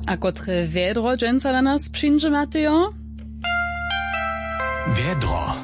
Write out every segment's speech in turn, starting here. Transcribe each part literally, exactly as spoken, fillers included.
A kotre vedro dżęca na nas przyjdzie, Mateo? Vedro.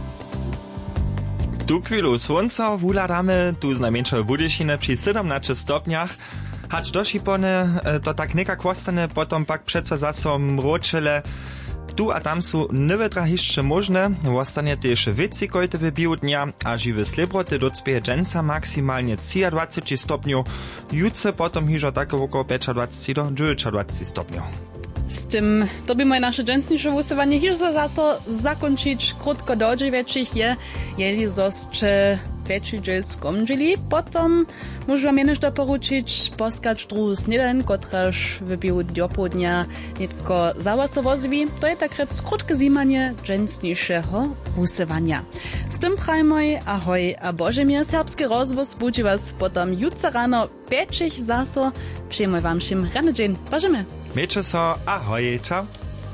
Tu chwilu słońca wuladamy, tu z najmniejszej Budyšiny przy siedemnastu stopniach. Hacz do Šipony, to tak nekak ostane, potom pak přece zaso mročele. Tu a tam są nowe hišće możne, ostanie też wieci kojte w dnia, a żywe slibroty docpieje dżęca maksymalnie dwadzieścia stopniów, jutce potom hižo tako około dwadzieścia pięć do dziewiętnastu stopniów. Z tym to by moje nasze dżęsniejsze głosowanie hiž zaso zakończyć krótko do dziewięciu je, jeli zostać Peči džel skomdžili, potom môžu vám jenež doporučiť poskať druhú snedaň, kotraž v biu dňopodňa netko zawaso vozví. To je takrat skrutke zimanie dżęsniejszego usywania. Z tym prajmoj, ahoj a Božemir, serbski rozvoz budzi was potom jutro rano pečich zaso. Przyjmuj wam všim rano dżeń. Božemir. Miejcie so, ahoj, ciao.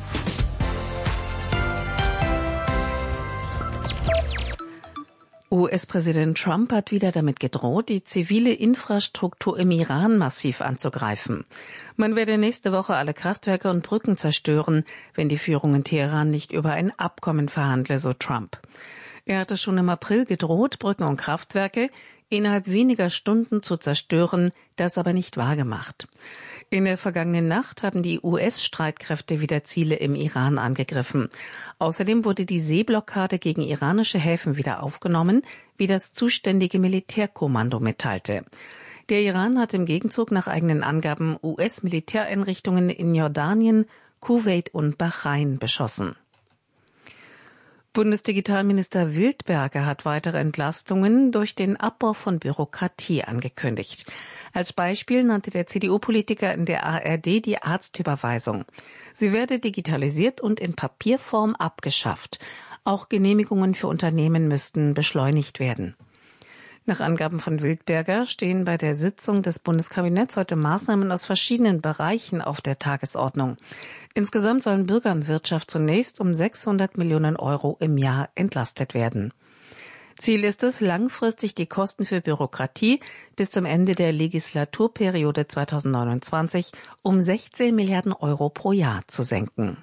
U S-Präsident Trump hat wieder damit gedroht, die zivile Infrastruktur im Iran massiv anzugreifen. Man werde nächste Woche alle Kraftwerke und Brücken zerstören, wenn die Führung in Teheran nicht über ein Abkommen verhandle, so Trump. Er hatte schon im April gedroht, Brücken und Kraftwerke innerhalb weniger Stunden zu zerstören, das aber nicht wahrgemacht. In der vergangenen Nacht haben die U S-Streitkräfte wieder Ziele im Iran angegriffen. Außerdem wurde die Seeblockade gegen iranische Häfen wieder aufgenommen, wie das zuständige Militärkommando mitteilte. Der Iran hat im Gegenzug nach eigenen Angaben U S-Militäreinrichtungen in Jordanien, Kuwait und Bahrain beschossen. Bundesdigitalminister Wildberger hat weitere Entlastungen durch den Abbau von Bürokratie angekündigt. Als Beispiel nannte der C D U-Politiker in der A R D die Arztüberweisung. Sie werde digitalisiert und in Papierform abgeschafft. Auch Genehmigungen für Unternehmen müssten beschleunigt werden. Nach Angaben von Wildberger stehen bei der Sitzung des Bundeskabinetts heute Maßnahmen aus verschiedenen Bereichen auf der Tagesordnung. Insgesamt sollen Bürger und Wirtschaft zunächst um sechshundert Millionen Euro im Jahr entlastet werden. Ziel ist es, langfristig die Kosten für Bürokratie bis zum Ende der Legislaturperiode zweitausendneunundzwanzig um sechzehn Milliarden Euro pro Jahr zu senken.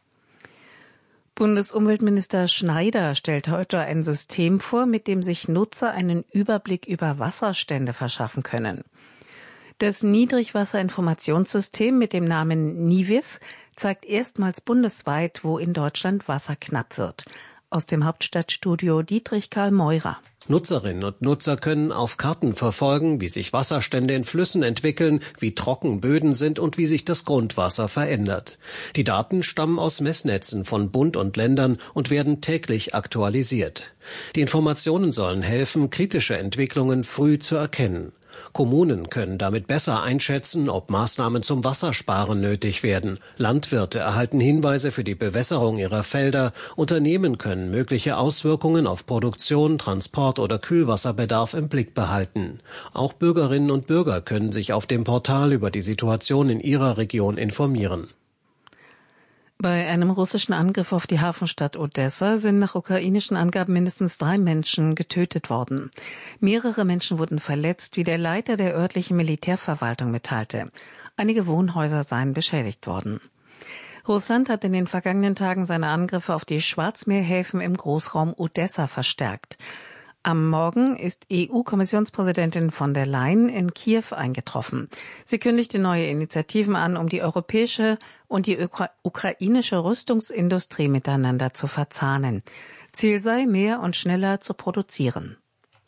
Bundesumweltminister Schneider stellt heute ein System vor, mit dem sich Nutzer einen Überblick über Wasserstände verschaffen können. Das Niedrigwasserinformationssystem mit dem Namen NIWIS zeigt erstmals bundesweit, wo in Deutschland Wasser knapp wird. Aus dem Hauptstadtstudio Dietrich Karl Meurer. Nutzerinnen und Nutzer können auf Karten verfolgen, wie sich Wasserstände in Flüssen entwickeln, wie trocken Böden sind und wie sich das Grundwasser verändert. Die Daten stammen aus Messnetzen von Bund und Ländern und werden täglich aktualisiert. Die Informationen sollen helfen, kritische Entwicklungen früh zu erkennen. Kommunen können damit besser einschätzen, ob Maßnahmen zum Wassersparen nötig werden. Landwirte erhalten Hinweise für die Bewässerung ihrer Felder. Unternehmen können mögliche Auswirkungen auf Produktion, Transport oder Kühlwasserbedarf im Blick behalten. Auch Bürgerinnen und Bürger können sich auf dem Portal über die Situation in ihrer Region informieren. Bei einem russischen Angriff auf die Hafenstadt Odessa sind nach ukrainischen Angaben mindestens drei Menschen getötet worden. Mehrere Menschen wurden verletzt, wie der Leiter der örtlichen Militärverwaltung mitteilte. Einige Wohnhäuser seien beschädigt worden. Russland hat in den vergangenen Tagen seine Angriffe auf die Schwarzmeerhäfen im Großraum Odessa verstärkt. Am Morgen ist E U-Kommissionspräsidentin von der Leyen in Kiew eingetroffen. Sie kündigte neue Initiativen an, um die europäische und die ukra- ukrainische Rüstungsindustrie miteinander zu verzahnen. Ziel sei, mehr und schneller zu produzieren.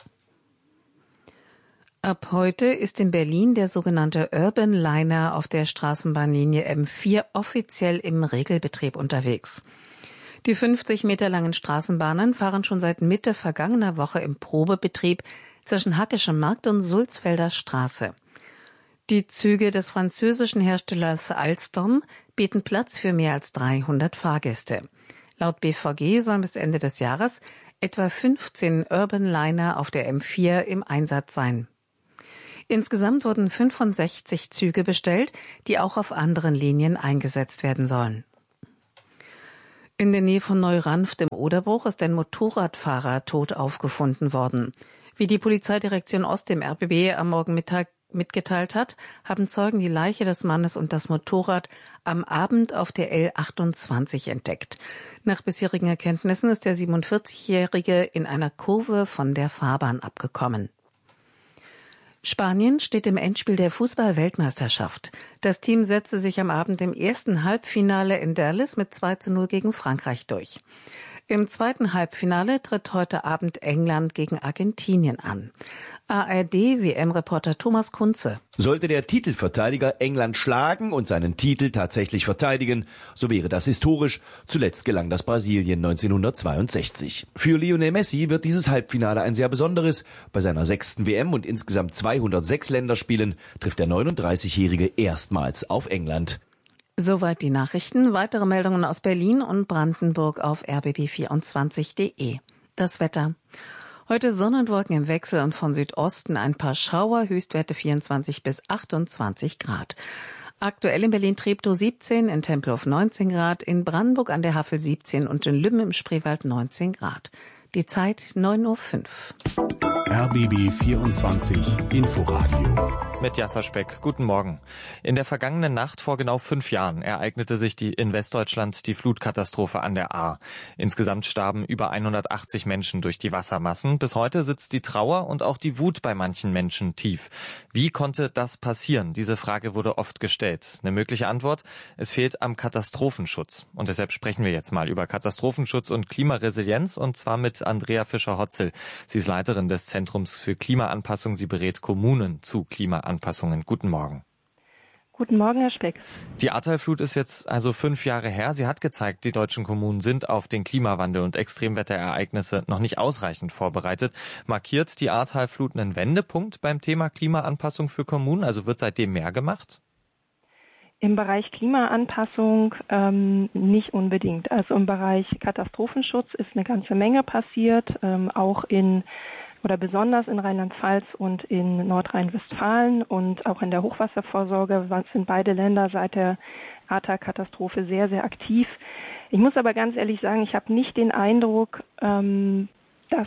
Ab heute ist in Berlin der sogenannte Urban Liner auf der Straßenbahnlinie M vier offiziell im Regelbetrieb unterwegs. Die fünfzig Meter langen Straßenbahnen fahren schon seit Mitte vergangener Woche im Probebetrieb zwischen Hackischem Markt und Sulzfelder Straße. Die Züge des französischen Herstellers Alstom bieten Platz für mehr als dreihundert Fahrgäste. Laut B V G sollen bis Ende des Jahres etwa fünfzehn Urban Liner auf der M vier im Einsatz sein. Insgesamt wurden fünfundsechzig Züge bestellt, die auch auf anderen Linien eingesetzt werden sollen. In der Nähe von Neuranft im Oderbruch ist ein Motorradfahrer tot aufgefunden worden. Wie die Polizeidirektion Ost dem R B B am Morgen mitgeteilt hat, haben Zeugen die Leiche des Mannes und das Motorrad am Abend auf der L achtundzwanzig entdeckt. Nach bisherigen Erkenntnissen ist der siebenundvierzigjährige in einer Kurve von der Fahrbahn abgekommen. Spanien steht im Endspiel der Fußball-Weltmeisterschaft. Das Team setzte sich am Abend im ersten Halbfinale in Dallas mit zwei zu null gegen Frankreich durch. Im zweiten Halbfinale tritt heute Abend England gegen Argentinien an. A R D-W M-Reporter Thomas Kunze. Sollte der Titelverteidiger England schlagen und seinen Titel tatsächlich verteidigen, so wäre das historisch. Zuletzt gelang das Brasilien neunzehnhundertzweiundsechzig. Für Lionel Messi wird dieses Halbfinale ein sehr besonderes. Bei seiner sechsten W M und insgesamt zweihundertsechs Länderspielen trifft der neununddreißigjährige erstmals auf England. Soweit die Nachrichten. Weitere Meldungen aus Berlin und Brandenburg auf r b b vierundzwanzig punkt d e. Das Wetter. Heute Sonne und Wolken im Wechsel und von Südosten ein paar Schauer, Höchstwerte vierundzwanzig bis achtundzwanzig Grad. Aktuell in Berlin-Treptow siebzehn, in Tempelhof neunzehn Grad, in Brandenburg an der Havel siebzehn und in Lübben im Spreewald neunzehn Grad. Die Zeit neun Uhr fünf. R B B vierundzwanzig Inforadio. Mit Jasser Speck. Guten Morgen. In der vergangenen Nacht vor genau fünf Jahren ereignete sich die in Westdeutschland die Flutkatastrophe an der Ahr. Insgesamt starben über hundertachtzig Menschen durch die Wassermassen. Bis heute sitzt die Trauer und auch die Wut bei manchen Menschen tief. Wie konnte das passieren? Diese Frage wurde oft gestellt. Eine mögliche Antwort? Es fehlt am Katastrophenschutz. Und deshalb sprechen wir jetzt mal über Katastrophenschutz und Klimaresilienz, und zwar mit Andrea Fischer-Hotzel. Sie ist Leiterin des Zentrums für Klimaanpassung. Sie berät Kommunen zu Klimaanpassungen. Anpassungen. Guten Morgen. Guten Morgen, Herr Speck. Die Ahrtalflut ist jetzt also fünf Jahre her. Sie hat gezeigt, die deutschen Kommunen sind auf den Klimawandel und Extremwetterereignisse noch nicht ausreichend vorbereitet. Markiert die Ahrtalflut einen Wendepunkt beim Thema Klimaanpassung für Kommunen? Also wird seitdem mehr gemacht? Im Bereich Klimaanpassung ähm, nicht unbedingt. Also im Bereich Katastrophenschutz ist eine ganze Menge passiert, ähm, auch in oder besonders in Rheinland-Pfalz und in Nordrhein-Westfalen und auch in der Hochwasservorsorge sind beide Länder seit der Ahrtal-Katastrophe sehr, sehr aktiv. Ich muss aber ganz ehrlich sagen, ich habe nicht den Eindruck, ähm, dass,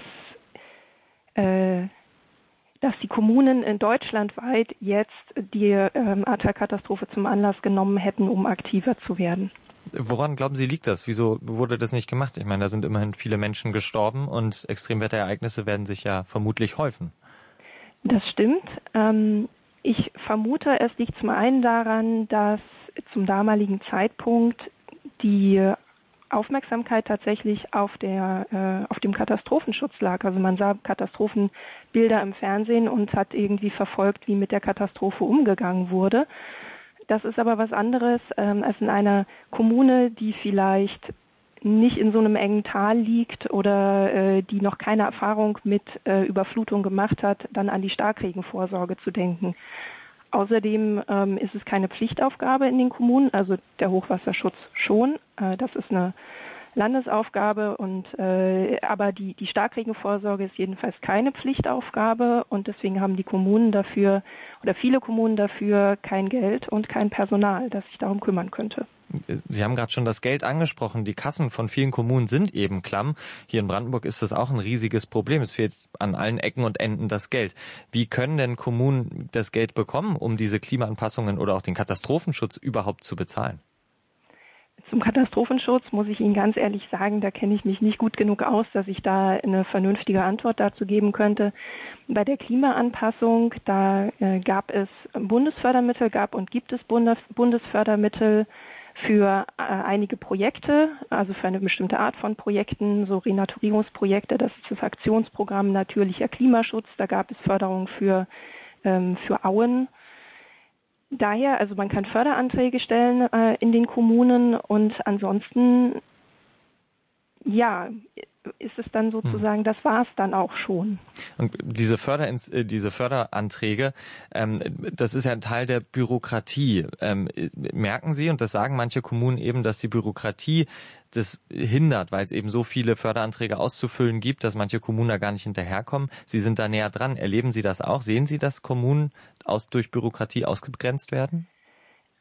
äh, dass die Kommunen in deutschlandweit jetzt die ähm, Ahrtal-Katastrophe zum Anlass genommen hätten, um aktiver zu werden. Woran glauben Sie, liegt das? Wieso wurde das nicht gemacht? Ich meine, da sind immerhin viele Menschen gestorben und Extremwetterereignisse werden sich ja vermutlich häufen. Das stimmt. Ähm, ich vermute, es liegt zum einen daran, dass zum damaligen Zeitpunkt die Aufmerksamkeit tatsächlich auf der äh, auf dem Katastrophenschutz lag. Also man sah Katastrophenbilder im Fernsehen und hat irgendwie verfolgt, wie mit der Katastrophe umgegangen wurde. Das ist aber was anderes ähm, als in einer Kommune, die vielleicht nicht in so einem engen Tal liegt oder äh, die noch keine Erfahrung mit äh, Überflutung gemacht hat, dann an die Starkregenvorsorge zu denken. Außerdem ähm, ist es keine Pflichtaufgabe in den Kommunen, also der Hochwasserschutz schon. Äh, das ist eine Landesaufgabe, und äh, aber die, die Starkregenvorsorge ist jedenfalls keine Pflichtaufgabe, und deswegen haben die Kommunen dafür oder viele Kommunen dafür kein Geld und kein Personal, das sich darum kümmern könnte. Sie haben gerade schon das Geld angesprochen. Die Kassen von vielen Kommunen sind eben klamm. Hier in Brandenburg ist das auch ein riesiges Problem. Es fehlt an allen Ecken und Enden das Geld. Wie können denn Kommunen das Geld bekommen, um diese Klimaanpassungen oder auch den Katastrophenschutz überhaupt zu bezahlen? Zum Katastrophenschutz muss ich Ihnen ganz ehrlich sagen, da kenne ich mich nicht gut genug aus, dass ich da eine vernünftige Antwort dazu geben könnte. Bei der Klimaanpassung, da äh, gab es Bundesfördermittel, gab und gibt es Bundes Bundesfördermittel für äh, einige Projekte, also für eine bestimmte Art von Projekten, so Renaturierungsprojekte. Das ist das Aktionsprogramm Natürlicher Klimaschutz. Da gab es Förderung für, ähm, für Auen. Daher, also man kann Förderanträge stellen äh, in den Kommunen, und ansonsten, ja, ist es dann sozusagen, das war es dann auch schon. Und diese, Förder, diese Förderanträge, ähm, das ist ja ein Teil der Bürokratie. Ähm, merken Sie, und das sagen manche Kommunen eben, dass die Bürokratie das hindert, weil es eben so viele Förderanträge auszufüllen gibt, dass manche Kommunen da gar nicht hinterherkommen. Sie sind da näher dran. Erleben Sie das auch? Sehen Sie, dass Kommunen aus, durch Bürokratie ausgegrenzt werden?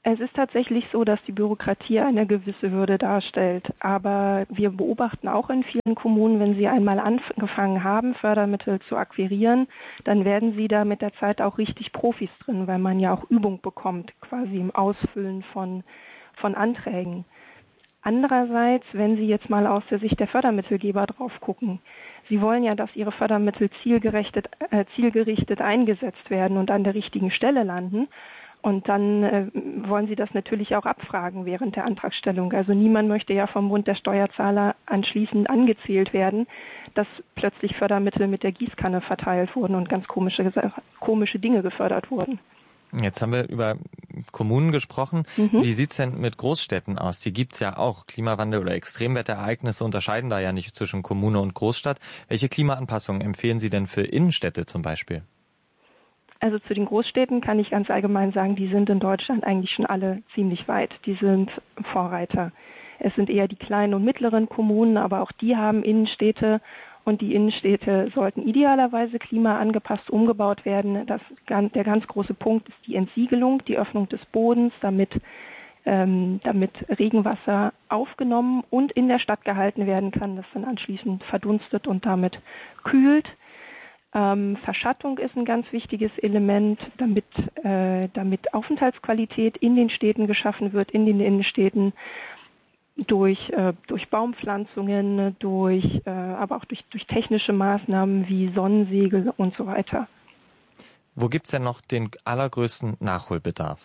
Es ist tatsächlich so, dass die Bürokratie eine gewisse Hürde darstellt. Aber wir beobachten auch in vielen Kommunen, wenn sie einmal angefangen haben, Fördermittel zu akquirieren, dann werden sie da mit der Zeit auch richtig Profis drin, weil man ja auch Übung bekommt, quasi im Ausfüllen von, von Anträgen. Andererseits, wenn Sie jetzt mal aus der Sicht der Fördermittelgeber drauf gucken, Sie wollen ja, dass Ihre Fördermittel zielgerichtet, äh, zielgerichtet eingesetzt werden und an der richtigen Stelle landen. Und dann äh, wollen Sie das natürlich auch abfragen während der Antragstellung. Also niemand möchte ja vom Bund der Steuerzahler anschließend angezählt werden, dass plötzlich Fördermittel mit der Gießkanne verteilt wurden und ganz komische, komische Dinge gefördert wurden. Jetzt haben wir über Kommunen gesprochen. Mhm. Wie sieht's denn mit Großstädten aus? Die gibt's ja auch. Klimawandel oder Extremwetterereignisse unterscheiden da ja nicht zwischen Kommune und Großstadt. Welche Klimaanpassungen empfehlen Sie denn für Innenstädte zum Beispiel? Also zu den Großstädten kann ich ganz allgemein sagen, die sind in Deutschland eigentlich schon alle ziemlich weit. Die sind Vorreiter. Es sind eher die kleinen und mittleren Kommunen, aber auch die haben Innenstädte. Und die Innenstädte sollten idealerweise klimaangepasst umgebaut werden. Das, der ganz große Punkt ist die Entsiegelung, die Öffnung des Bodens, damit, ähm, damit Regenwasser aufgenommen und in der Stadt gehalten werden kann, das dann anschließend verdunstet und damit kühlt. Ähm, Verschattung ist ein ganz wichtiges Element, damit, äh, damit Aufenthaltsqualität in den Städten geschaffen wird, in den Innenstädten. Durch, äh, durch Baumpflanzungen, durch, äh, aber auch durch, durch technische Maßnahmen wie Sonnensegel und so weiter. Wo gibt's denn noch den allergrößten Nachholbedarf?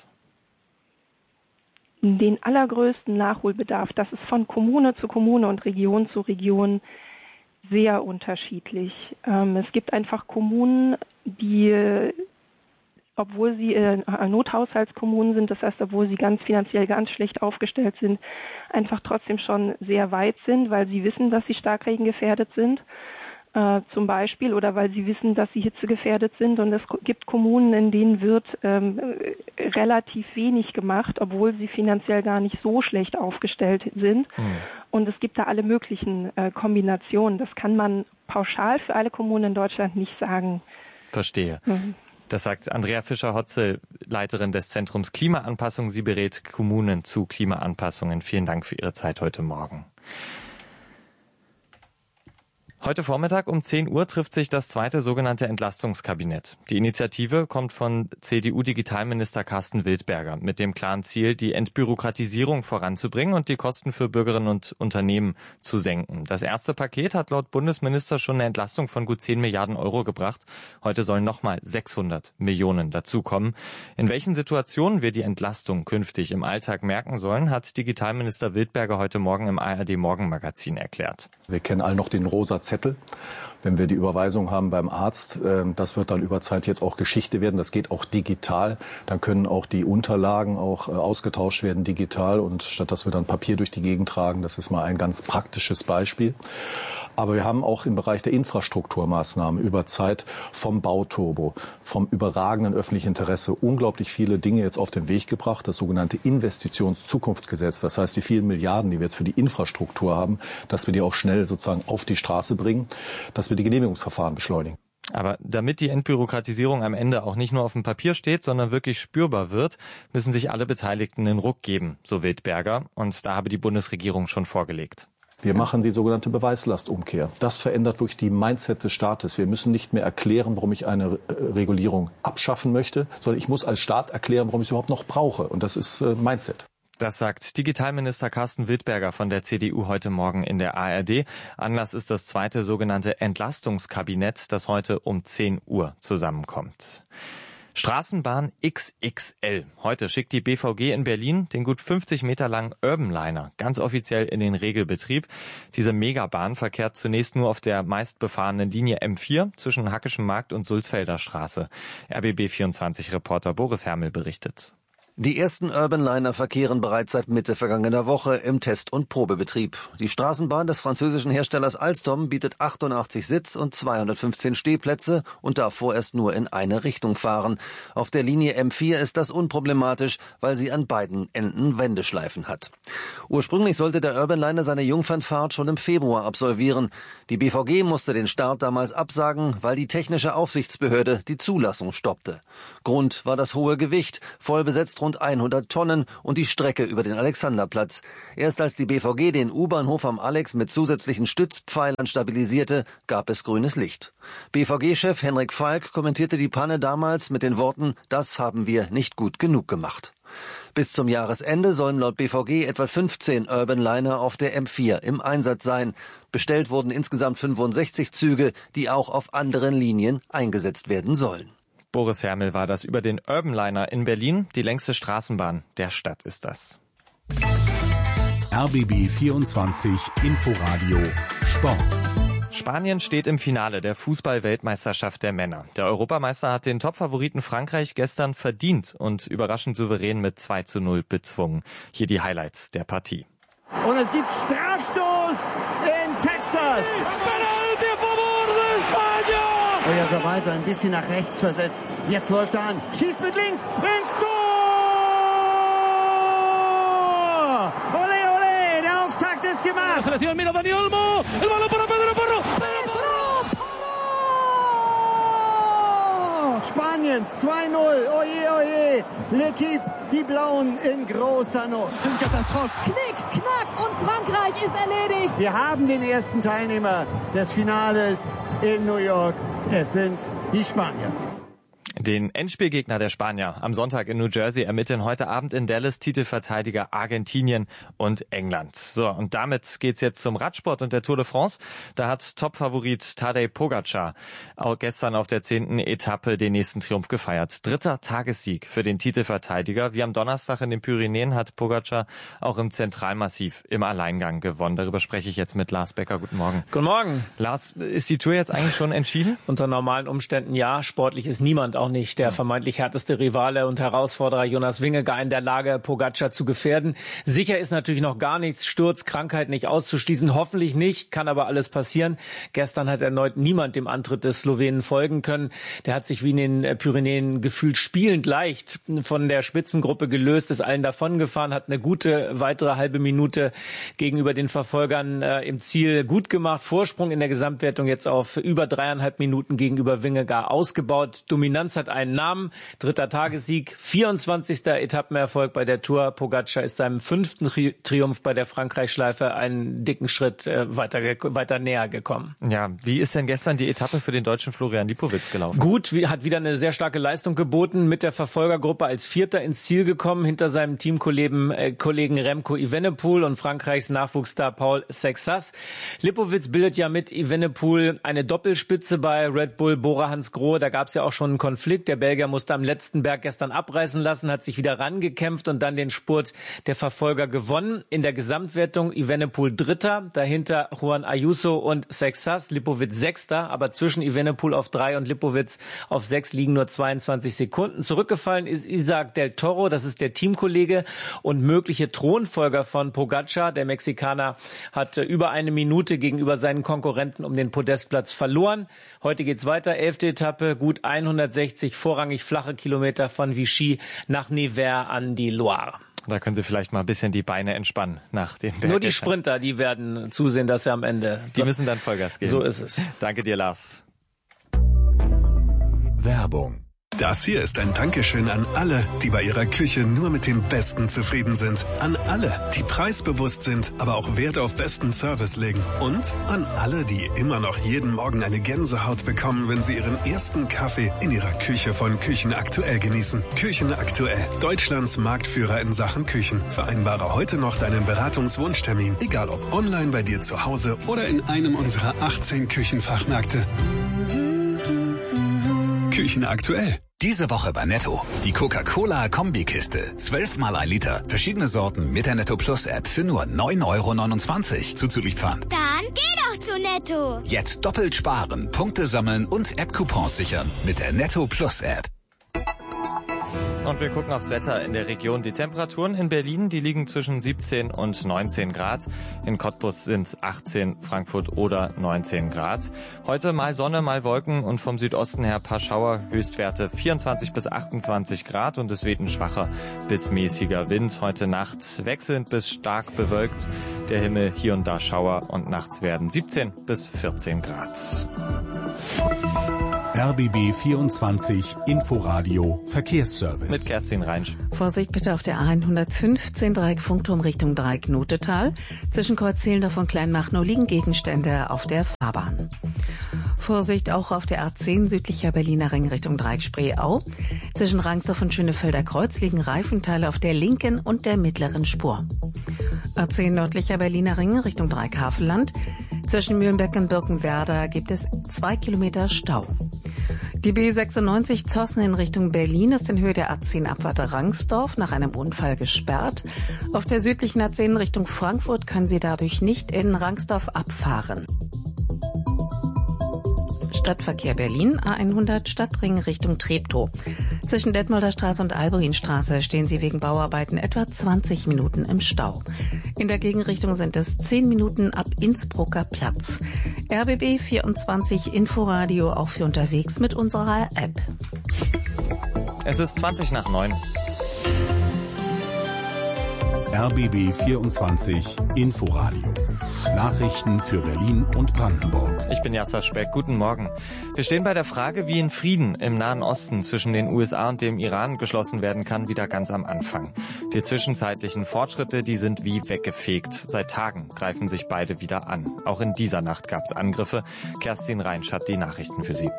Den allergrößten Nachholbedarf, das ist von Kommune zu Kommune und Region zu Region sehr unterschiedlich. Ähm, es gibt einfach Kommunen, die, obwohl sie äh, Nothaushaltskommunen sind, das heißt, obwohl sie ganz finanziell ganz schlecht aufgestellt sind, einfach trotzdem schon sehr weit sind, weil sie wissen, dass sie starkregengefährdet sind, äh, zum Beispiel, oder weil sie wissen, dass sie hitzegefährdet sind. Und es gibt Kommunen, in denen wird ähm, relativ wenig gemacht, obwohl sie finanziell gar nicht so schlecht aufgestellt sind. Mhm. Und es gibt da alle möglichen äh, Kombinationen. Das kann man pauschal für alle Kommunen in Deutschland nicht sagen. Verstehe. Mhm. Das sagt Andrea Fischer-Hotzel, Leiterin des Zentrums Klimaanpassung. Sie berät Kommunen zu Klimaanpassungen. Vielen Dank für Ihre Zeit heute Morgen. Heute Vormittag um zehn Uhr trifft sich das zweite sogenannte Entlastungskabinett. Die Initiative kommt von C D U-Digitalminister Carsten Wildberger mit dem klaren Ziel, die Entbürokratisierung voranzubringen und die Kosten für Bürgerinnen und Unternehmen zu senken. Das erste Paket hat laut Bundesminister schon eine Entlastung von gut zehn Milliarden Euro gebracht. Heute sollen nochmal sechshundert Millionen dazukommen. In welchen Situationen wir die Entlastung künftig im Alltag merken sollen, hat Digitalminister Wildberger heute Morgen im A R D Morgenmagazin erklärt. Wir kennen alle noch den rosa Zettel. Wenn wir die Überweisung haben beim Arzt, das wird dann über Zeit jetzt auch Geschichte werden. Das geht auch digital. Dann können auch die Unterlagen auch ausgetauscht werden digital. Und statt dass wir dann Papier durch die Gegend tragen, das ist mal ein ganz praktisches Beispiel. Aber wir haben auch im Bereich der Infrastrukturmaßnahmen über Zeit vom Bauturbo, vom überragenden öffentlichen Interesse unglaublich viele Dinge jetzt auf den Weg gebracht. Das sogenannte Investitionszukunftsgesetz, das heißt die vielen Milliarden, die wir jetzt für die Infrastruktur haben, dass wir die auch schnell sozusagen auf die Straße bringen, dass wir die Genehmigungsverfahren beschleunigen. Aber damit die Entbürokratisierung am Ende auch nicht nur auf dem Papier steht, sondern wirklich spürbar wird, müssen sich alle Beteiligten den Ruck geben, so Wildberger. Und da habe die Bundesregierung schon vorgelegt. Wir machen die sogenannte Beweislastumkehr. Das verändert wirklich die Mindset des Staates. Wir müssen nicht mehr erklären, warum ich eine Regulierung abschaffen möchte, sondern ich muss als Staat erklären, warum ich es überhaupt noch brauche. Und das ist äh, Mindset. Das sagt Digitalminister Carsten Wildberger von der C D U heute Morgen in der A R D. Anlass ist das zweite sogenannte Entlastungskabinett, das heute um zehn Uhr zusammenkommt. Straßenbahn X X L. Heute schickt die B V G in Berlin den gut fünfzig Meter langen Urbanliner ganz offiziell in den Regelbetrieb. Diese Megabahn verkehrt zunächst nur auf der meistbefahrenen Linie M vier zwischen Hackeschem Markt und Sulzfelder Straße. R B B vierundzwanzig-Reporter Boris Hermel berichtet. Die ersten Urbanliner verkehren bereits seit Mitte vergangener Woche im Test- und Probebetrieb. Die Straßenbahn des französischen Herstellers Alstom bietet achtundachtzig Sitz- und zweihundertfünfzehn Stehplätze und darf vorerst nur in eine Richtung fahren. Auf der Linie M vier ist das unproblematisch, weil sie an beiden Enden Wendeschleifen hat. Ursprünglich sollte der Urbanliner seine Jungfernfahrt schon im Februar absolvieren. Die B V G musste den Start damals absagen, weil die technische Aufsichtsbehörde die Zulassung stoppte. Grund war das hohe Gewicht, voll besetzt rund hundert Tonnen und die Strecke über den Alexanderplatz. Erst als die B V G den U-Bahnhof am Alex mit zusätzlichen Stützpfeilern stabilisierte, gab es grünes Licht. B V G-Chef Henrik Falk kommentierte die Panne damals mit den Worten: Das haben wir nicht gut genug gemacht. Bis zum Jahresende sollen laut B V G etwa fünfzehn Urban Liner auf der M vier im Einsatz sein. Bestellt wurden insgesamt fünfundsechzig Züge, die auch auf anderen Linien eingesetzt werden sollen. Boris Hermel war das über den Urban Liner in Berlin. Die längste Straßenbahn der Stadt ist das. R B B vierundzwanzig Inforadio Sport. Spanien steht im Finale der Fußball-Weltmeisterschaft der Männer. Der Europameister hat den Topfavoriten Frankreich gestern verdient und überraschend souverän mit zwei zu null bezwungen. Hier die Highlights der Partie. Und es gibt Strafstoß in Texas. Oyarzabal ein bisschen nach rechts versetzt. Jetzt läuft er an. Schießt mit links ins Tor! Ole, ole, der Auftakt ist gemacht. Selección, mira Dani Olmo. El balón para Pedro Porro. Pedro Porro! Spanien zwei null. Oje, oje. L'équipe, die Blauen in großer Not. Das ist eine Katastrophe. Knick, knack und Frankreich ist erledigt. Wir haben den ersten Teilnehmer des Finales in New York. Es sind die Spanier. Den Endspielgegner der Spanier am Sonntag in New Jersey ermitteln heute Abend in Dallas Titelverteidiger Argentinien und England. So, und damit geht's jetzt zum Radsport und der Tour de France. Da hat Topfavorit Tadej Pogačar auch gestern auf der zehnten Etappe den nächsten Triumph gefeiert. Dritter Tagessieg für den Titelverteidiger. Wie am Donnerstag in den Pyrenäen hat Pogačar auch im Zentralmassiv im Alleingang gewonnen. Darüber spreche ich jetzt mit Lars Becker. Guten Morgen. Guten Morgen. Lars, ist die Tour jetzt eigentlich schon entschieden? Unter normalen Umständen ja. Sportlich ist niemand auch nicht der vermeintlich härteste Rivale und Herausforderer Jonas Vingegaard in der Lage, Pogačar zu gefährden. Sicher ist natürlich noch gar nichts. Sturz, Krankheit nicht auszuschließen. Hoffentlich nicht, kann aber alles passieren. Gestern hat erneut niemand dem Antritt des Slowenen folgen können. Der hat sich wie in den Pyrenäen gefühlt spielend leicht von der Spitzengruppe gelöst, ist allen davongefahren, hat eine gute weitere halbe Minute gegenüber den Verfolgern äh, im Ziel gut gemacht. Vorsprung in der Gesamtwertung jetzt auf über dreieinhalb Minuten gegenüber Vingegaard ausgebaut. Dominanz hat einen Namen. Dritter Tagessieg, vierundzwanzigster Etappenerfolg bei der Tour. Pogačar ist seinem fünften Tri- Triumph bei der Frankreich-Schleife einen dicken Schritt äh, weiter, weiter näher gekommen. Ja, wie ist denn gestern die Etappe für den deutschen Florian Lipowitz gelaufen? Gut, hat wieder eine sehr starke Leistung geboten, mit der Verfolgergruppe als Vierter ins Ziel gekommen, hinter seinem Teamkollegen äh, Kollegen Remco Evenepoel und Frankreichs Nachwuchsstar Paul Sexas. Lipowitz bildet ja mit Evenepoel eine Doppelspitze bei Red Bull Bora Hansgrohe. Da gab es ja auch schon einen Konflikt. Der Belgier musste am letzten Berg gestern abreißen lassen, hat sich wieder rangekämpft und dann den Spurt der Verfolger gewonnen. In der Gesamtwertung Evenepoel Dritter, dahinter Juan Ayuso und Sexas, Lipowitz Sechster, aber zwischen Evenepoel auf drei und Lipowitz auf sechs liegen nur zweiundzwanzig Sekunden. Zurückgefallen ist Isaac del Toro, das ist der Teamkollege und mögliche Thronfolger von Pogačar. Der Mexikaner hat über eine Minute gegenüber seinen Konkurrenten um den Podestplatz verloren. Heute geht's weiter, elfte Etappe, gut hundertsechzig vorrangig flache Kilometer von Vichy nach Nevers an die Loire. Da können Sie vielleicht mal ein bisschen die Beine entspannen nach dem Berg. Nur die Sprinter, die werden zusehen, dass sie am Ende... Die müssen dann Vollgas geben. So ist es. Danke dir, Lars. Werbung. Das hier ist ein Dankeschön an alle, die bei ihrer Küche nur mit dem Besten zufrieden sind. An alle, die preisbewusst sind, aber auch Wert auf besten Service legen. Und an alle, die immer noch jeden Morgen eine Gänsehaut bekommen, wenn sie ihren ersten Kaffee in ihrer Küche von Küchen Aktuell genießen. Küchen Aktuell, Deutschlands Marktführer in Sachen Küchen. Vereinbare heute noch deinen Beratungswunschtermin, egal ob online bei dir zu Hause oder in einem unserer achtzehn Küchenfachmärkte. Küchen Aktuell. Diese Woche bei Netto. Die Coca-Cola-Kombikiste. Zwölfmal ein Liter. Verschiedene Sorten mit der Netto Plus App für nur neun Euro neunundzwanzig. Zuzüglich Pfand. Dann geh doch zu Netto. Jetzt doppelt sparen, Punkte sammeln und App-Coupons sichern mit der Netto Plus App. Und wir gucken aufs Wetter in der Region. Die Temperaturen in Berlin, die liegen zwischen siebzehn und neunzehn Grad. In Cottbus sind es achtzehn, Frankfurt oder neunzehn Grad. Heute mal Sonne, mal Wolken und vom Südosten her paar Schauer. Höchstwerte vierundzwanzig bis achtundzwanzig Grad und es weht ein schwacher bis mäßiger Wind. Heute Nacht wechselnd bis stark bewölkt. Der Himmel hier und da Schauer und nachts werden siebzehn bis vierzehn Grad. R B B vierundzwanzig Inforadio Verkehrsservice. Mit Kerstin Reinsch. Vorsicht bitte auf der A hundertfünfzehn Dreieck Funkturm Richtung Dreieck-Notetal. Zwischen Kreuzzehlendorf und Kleinmachnow liegen Gegenstände auf der Fahrbahn. Vorsicht auch auf der A zehn südlicher Berliner Ring Richtung Dreieck-Spreeau. Zwischen Rangsdorf und Schönefelder Kreuz liegen Reifenteile auf der linken und der mittleren Spur. A zehn nördlicher Berliner Ring Richtung Dreieck-Havelland. Zwischen Mühlenbeck und Birkenwerder gibt es zwei Kilometer Stau. Die B sechsundneunzig Zossen in Richtung Berlin ist in Höhe der A zehn Abfahrt Rangsdorf nach einem Unfall gesperrt. Auf der südlichen A zehn Richtung Frankfurt können Sie dadurch nicht in Rangsdorf abfahren. Stadtverkehr Berlin, A hundert Stadtring Richtung Treptow. Zwischen Detmolder Straße und Albuinstraße stehen Sie wegen Bauarbeiten etwa zwanzig Minuten im Stau. In der Gegenrichtung sind es zehn Minuten ab Innsbrucker Platz. R B B vierundzwanzig Inforadio auch für unterwegs mit unserer App. Es ist zwanzig nach neun. R B B vierundzwanzig Inforadio. Nachrichten für Berlin und Brandenburg. Ich bin Jasser Speck. Guten Morgen. Wir stehen bei der Frage, wie ein Frieden im Nahen Osten zwischen den U S A und dem Iran geschlossen werden kann, wieder ganz am Anfang. Die zwischenzeitlichen Fortschritte, die sind wie weggefegt. Seit Tagen greifen sich beide wieder an. Auch in dieser Nacht gab es Angriffe. Kerstin Reinsch hat die Nachrichten für Sie.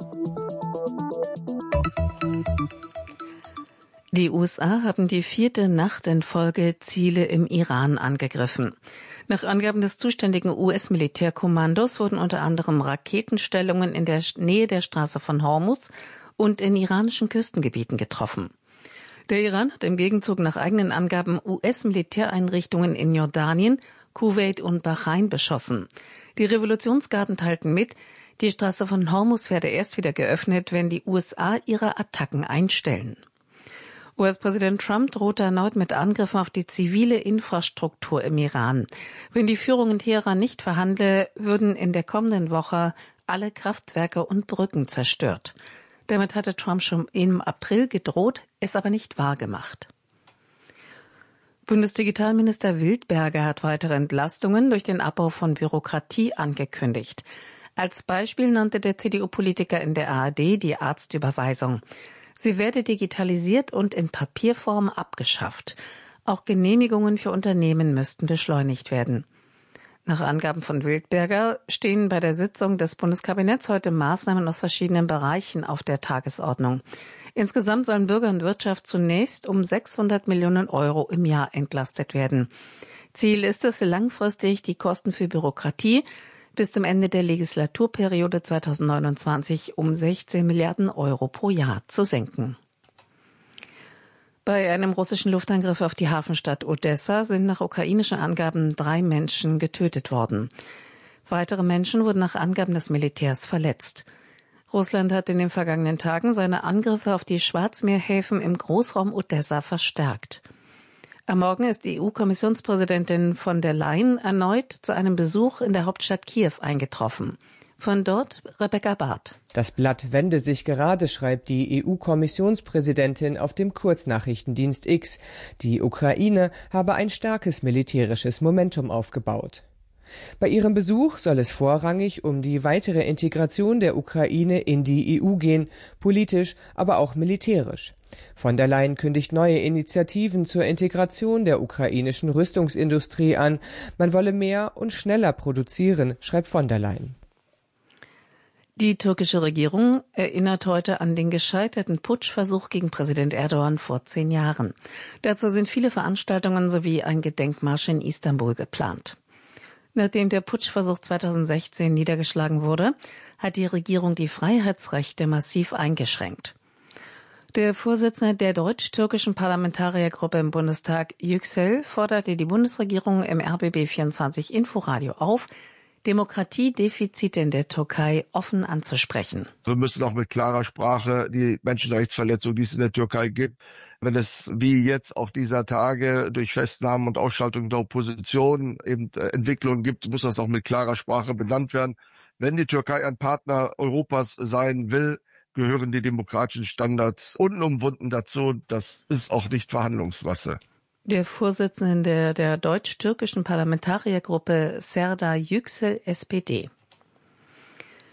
Die U S A haben die vierte Nacht in Folge Ziele im Iran angegriffen. Nach Angaben des zuständigen U S-Militärkommandos wurden unter anderem Raketenstellungen in der Nähe der Straße von Hormuz und in iranischen Küstengebieten getroffen. Der Iran hat im Gegenzug nach eigenen Angaben U S-Militäreinrichtungen in Jordanien, Kuwait und Bahrain beschossen. Die Revolutionsgarden teilten mit, die Straße von Hormuz werde erst wieder geöffnet, wenn die U S A ihre Attacken einstellen. U S-Präsident Trump drohte erneut mit Angriffen auf die zivile Infrastruktur im Iran. Wenn die Führung in Teheran nicht verhandle, würden in der kommenden Woche alle Kraftwerke und Brücken zerstört. Damit hatte Trump schon im April gedroht, es aber nicht wahrgemacht. Bundesdigitalminister Wildberger hat weitere Entlastungen durch den Abbau von Bürokratie angekündigt. Als Beispiel nannte der C D U-Politiker in der A R D die Arztüberweisung. Sie werde digitalisiert und in Papierform abgeschafft. Auch Genehmigungen für Unternehmen müssten beschleunigt werden. Nach Angaben von Wildberger stehen bei der Sitzung des Bundeskabinetts heute Maßnahmen aus verschiedenen Bereichen auf der Tagesordnung. Insgesamt sollen Bürger und Wirtschaft zunächst um sechshundert Millionen Euro im Jahr entlastet werden. Ziel ist es, langfristig die Kosten für Bürokratie bis zum Ende der Legislaturperiode zweitausendneunundzwanzig um sechzehn Milliarden Euro pro Jahr zu senken. Bei einem russischen Luftangriff auf die Hafenstadt Odessa sind nach ukrainischen Angaben drei Menschen getötet worden. Weitere Menschen wurden nach Angaben des Militärs verletzt. Russland hat in den vergangenen Tagen seine Angriffe auf die Schwarzmeerhäfen im Großraum Odessa verstärkt. Am Morgen ist die E U-Kommissionspräsidentin von der Leyen erneut zu einem Besuch in der Hauptstadt Kiew eingetroffen. Von dort Rebecca Barth. Das Blatt wende sich gerade, schreibt die E U-Kommissionspräsidentin auf dem Kurznachrichtendienst X. Die Ukraine habe ein starkes militärisches Momentum aufgebaut. Bei ihrem Besuch soll es vorrangig um die weitere Integration der Ukraine in die E U gehen, politisch, aber auch militärisch. Von der Leyen kündigt neue Initiativen zur Integration der ukrainischen Rüstungsindustrie an. Man wolle mehr und schneller produzieren, schreibt von der Leyen. Die türkische Regierung erinnert heute an den gescheiterten Putschversuch gegen Präsident Erdogan vor zehn Jahren. Dazu sind viele Veranstaltungen sowie ein Gedenkmarsch in Istanbul geplant. Nachdem der Putschversuch zweitausendsechzehn niedergeschlagen wurde, hat die Regierung die Freiheitsrechte massiv eingeschränkt. Der Vorsitzende der deutsch-türkischen Parlamentariergruppe im Bundestag, Yüksel, forderte die Bundesregierung im R B B vierundzwanzig Inforadio auf, Demokratiedefizite in der Türkei offen anzusprechen. Wir müssen auch mit klarer Sprache die Menschenrechtsverletzungen, die es in der Türkei gibt, wenn es wie jetzt auch dieser Tage durch Festnahmen und Ausschaltung der Opposition eben Entwicklungen gibt, muss das auch mit klarer Sprache benannt werden. Wenn die Türkei ein Partner Europas sein will, gehören die demokratischen Standards unumwunden dazu. Das ist auch nicht Verhandlungswasser. Der Vorsitzende der deutsch-türkischen Parlamentariergruppe Serdar Yüksel, S P D.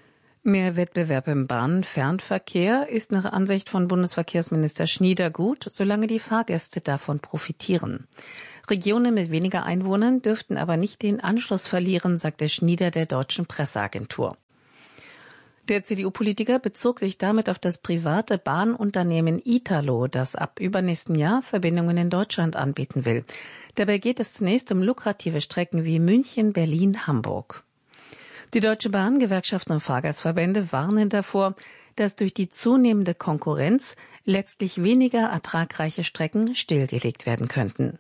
Mehr Wettbewerb im Bahn-Fernverkehr ist nach Ansicht von Bundesverkehrsminister Schnieder gut, solange die Fahrgäste davon profitieren. Regionen mit weniger Einwohnern dürften aber nicht den Anschluss verlieren, sagte Schnieder der Deutschen Presseagentur. Der C D U-Politiker bezog sich damit auf das private Bahnunternehmen Italo, das ab übernächsten Jahr Verbindungen in Deutschland anbieten will. Dabei geht es zunächst um lukrative Strecken wie München, Berlin, Hamburg. Die Deutsche Bahn, Gewerkschaften und Fahrgastverbände warnen davor, dass durch die zunehmende Konkurrenz letztlich weniger ertragreiche Strecken stillgelegt werden könnten.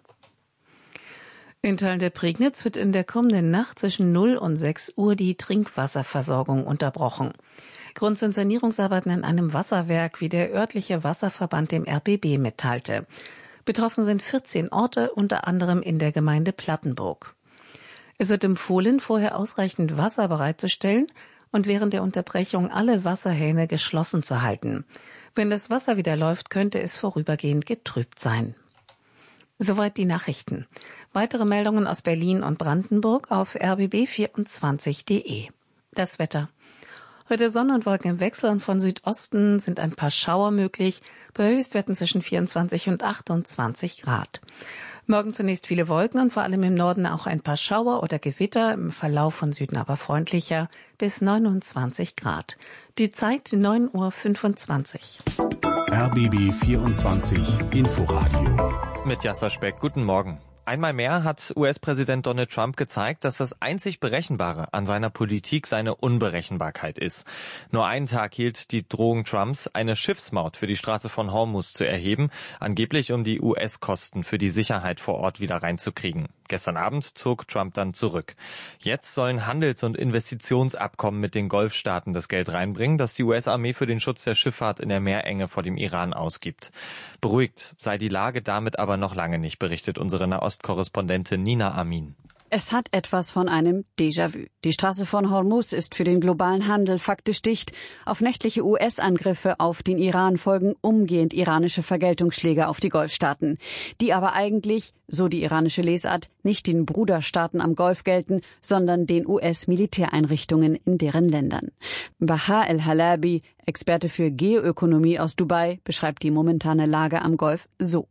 In Teilen der Prignitz wird in der kommenden Nacht zwischen null und sechs Uhr die Trinkwasserversorgung unterbrochen. Grund sind Sanierungsarbeiten in einem Wasserwerk, wie der örtliche Wasserverband dem R B B mitteilte. Betroffen sind vierzehn Orte, unter anderem in der Gemeinde Plattenburg. Es wird empfohlen, vorher ausreichend Wasser bereitzustellen und während der Unterbrechung alle Wasserhähne geschlossen zu halten. Wenn das Wasser wieder läuft, könnte es vorübergehend getrübt sein. Soweit die Nachrichten. Weitere Meldungen aus Berlin und Brandenburg auf r b b vierundzwanzig punkt de. Das Wetter. Heute Sonne und Wolken im Wechsel und von Südosten sind ein paar Schauer möglich, bei Höchstwerten zwischen vierundzwanzig und achtundzwanzig Grad. Morgen zunächst viele Wolken und vor allem im Norden auch ein paar Schauer oder Gewitter, im Verlauf von Süden aber freundlicher, bis neunundzwanzig Grad. Die Zeit neun Uhr fünfundzwanzig. R B B vierundzwanzig Inforadio. Mit Jasser Speck, guten Morgen. Einmal mehr hat U S-Präsident Donald Trump gezeigt, dass das einzig Berechenbare an seiner Politik seine Unberechenbarkeit ist. Nur einen Tag hielt die Drohung Trumps, eine Schiffsmaut für die Straße von Hormuz zu erheben, angeblich um die U S-Kosten für die Sicherheit vor Ort wieder reinzukriegen. Gestern Abend zog Trump dann zurück. Jetzt sollen Handels- und Investitionsabkommen mit den Golfstaaten das Geld reinbringen, das die U S-Armee für den Schutz der Schifffahrt in der Meerenge vor dem Iran ausgibt. Beruhigt sei die Lage damit aber noch lange nicht, berichtet unsere Nahostkorrespondentin Nina Amin. Es hat etwas von einem Déjà-vu. Die Straße von Hormuz ist für den globalen Handel faktisch dicht. Auf nächtliche U S-Angriffe auf den Iran folgen umgehend iranische Vergeltungsschläge auf die Golfstaaten, die aber eigentlich, so die iranische Lesart, nicht den Bruderstaaten am Golf gelten, sondern den U S-Militäreinrichtungen in deren Ländern. Bahar El-Halabi, Experte für Geoökonomie aus Dubai, beschreibt die momentane Lage am Golf so.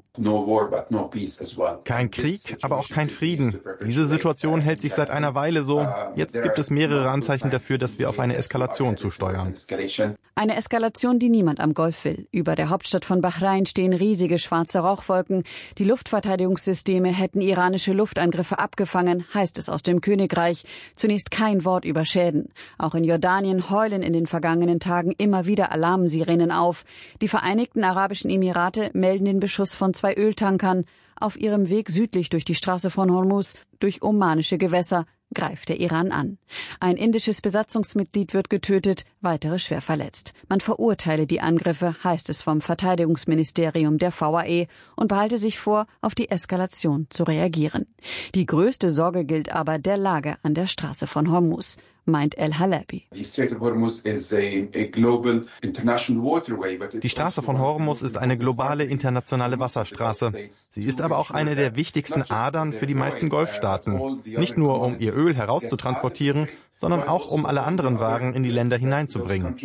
Kein Krieg, aber auch kein Frieden. Diese Situation hält sich seit einer Weile so. Jetzt gibt es mehrere Anzeichen dafür, dass wir auf eine Eskalation zusteuern. Eine Eskalation, die niemand am Golf will. Über der Hauptstadt von Bahrain stehen riesige schwarze Rauchwolken. Die Luftverteidigungssysteme hätten iranische Luftangriffe abgefangen, heißt es aus dem Königreich. Zunächst kein Wort über Schäden. Auch in Jordanien heulen in den vergangenen Tagen immer wieder Alarmsirenen auf. Die Vereinigten Arabischen Emirate melden den Beschuss von zwei Öltankern. Auf ihrem Weg südlich durch die Straße von Hormuz, durch omanische Gewässer, greift der Iran an. Ein indisches Besatzungsmitglied wird getötet, weitere schwer verletzt. Man verurteile die Angriffe, heißt es vom Verteidigungsministerium der V A E, und behalte sich vor, auf die Eskalation zu reagieren. Die größte Sorge gilt aber der Lage an der Straße von Hormuz, meint El-Halabi. Die Straße von Hormuz ist eine globale internationale Wasserstraße. Sie ist aber auch eine der wichtigsten Adern für die meisten Golfstaaten. Nicht nur, um ihr Öl herauszutransportieren, sondern auch, um alle anderen Waren in die Länder hineinzubringen.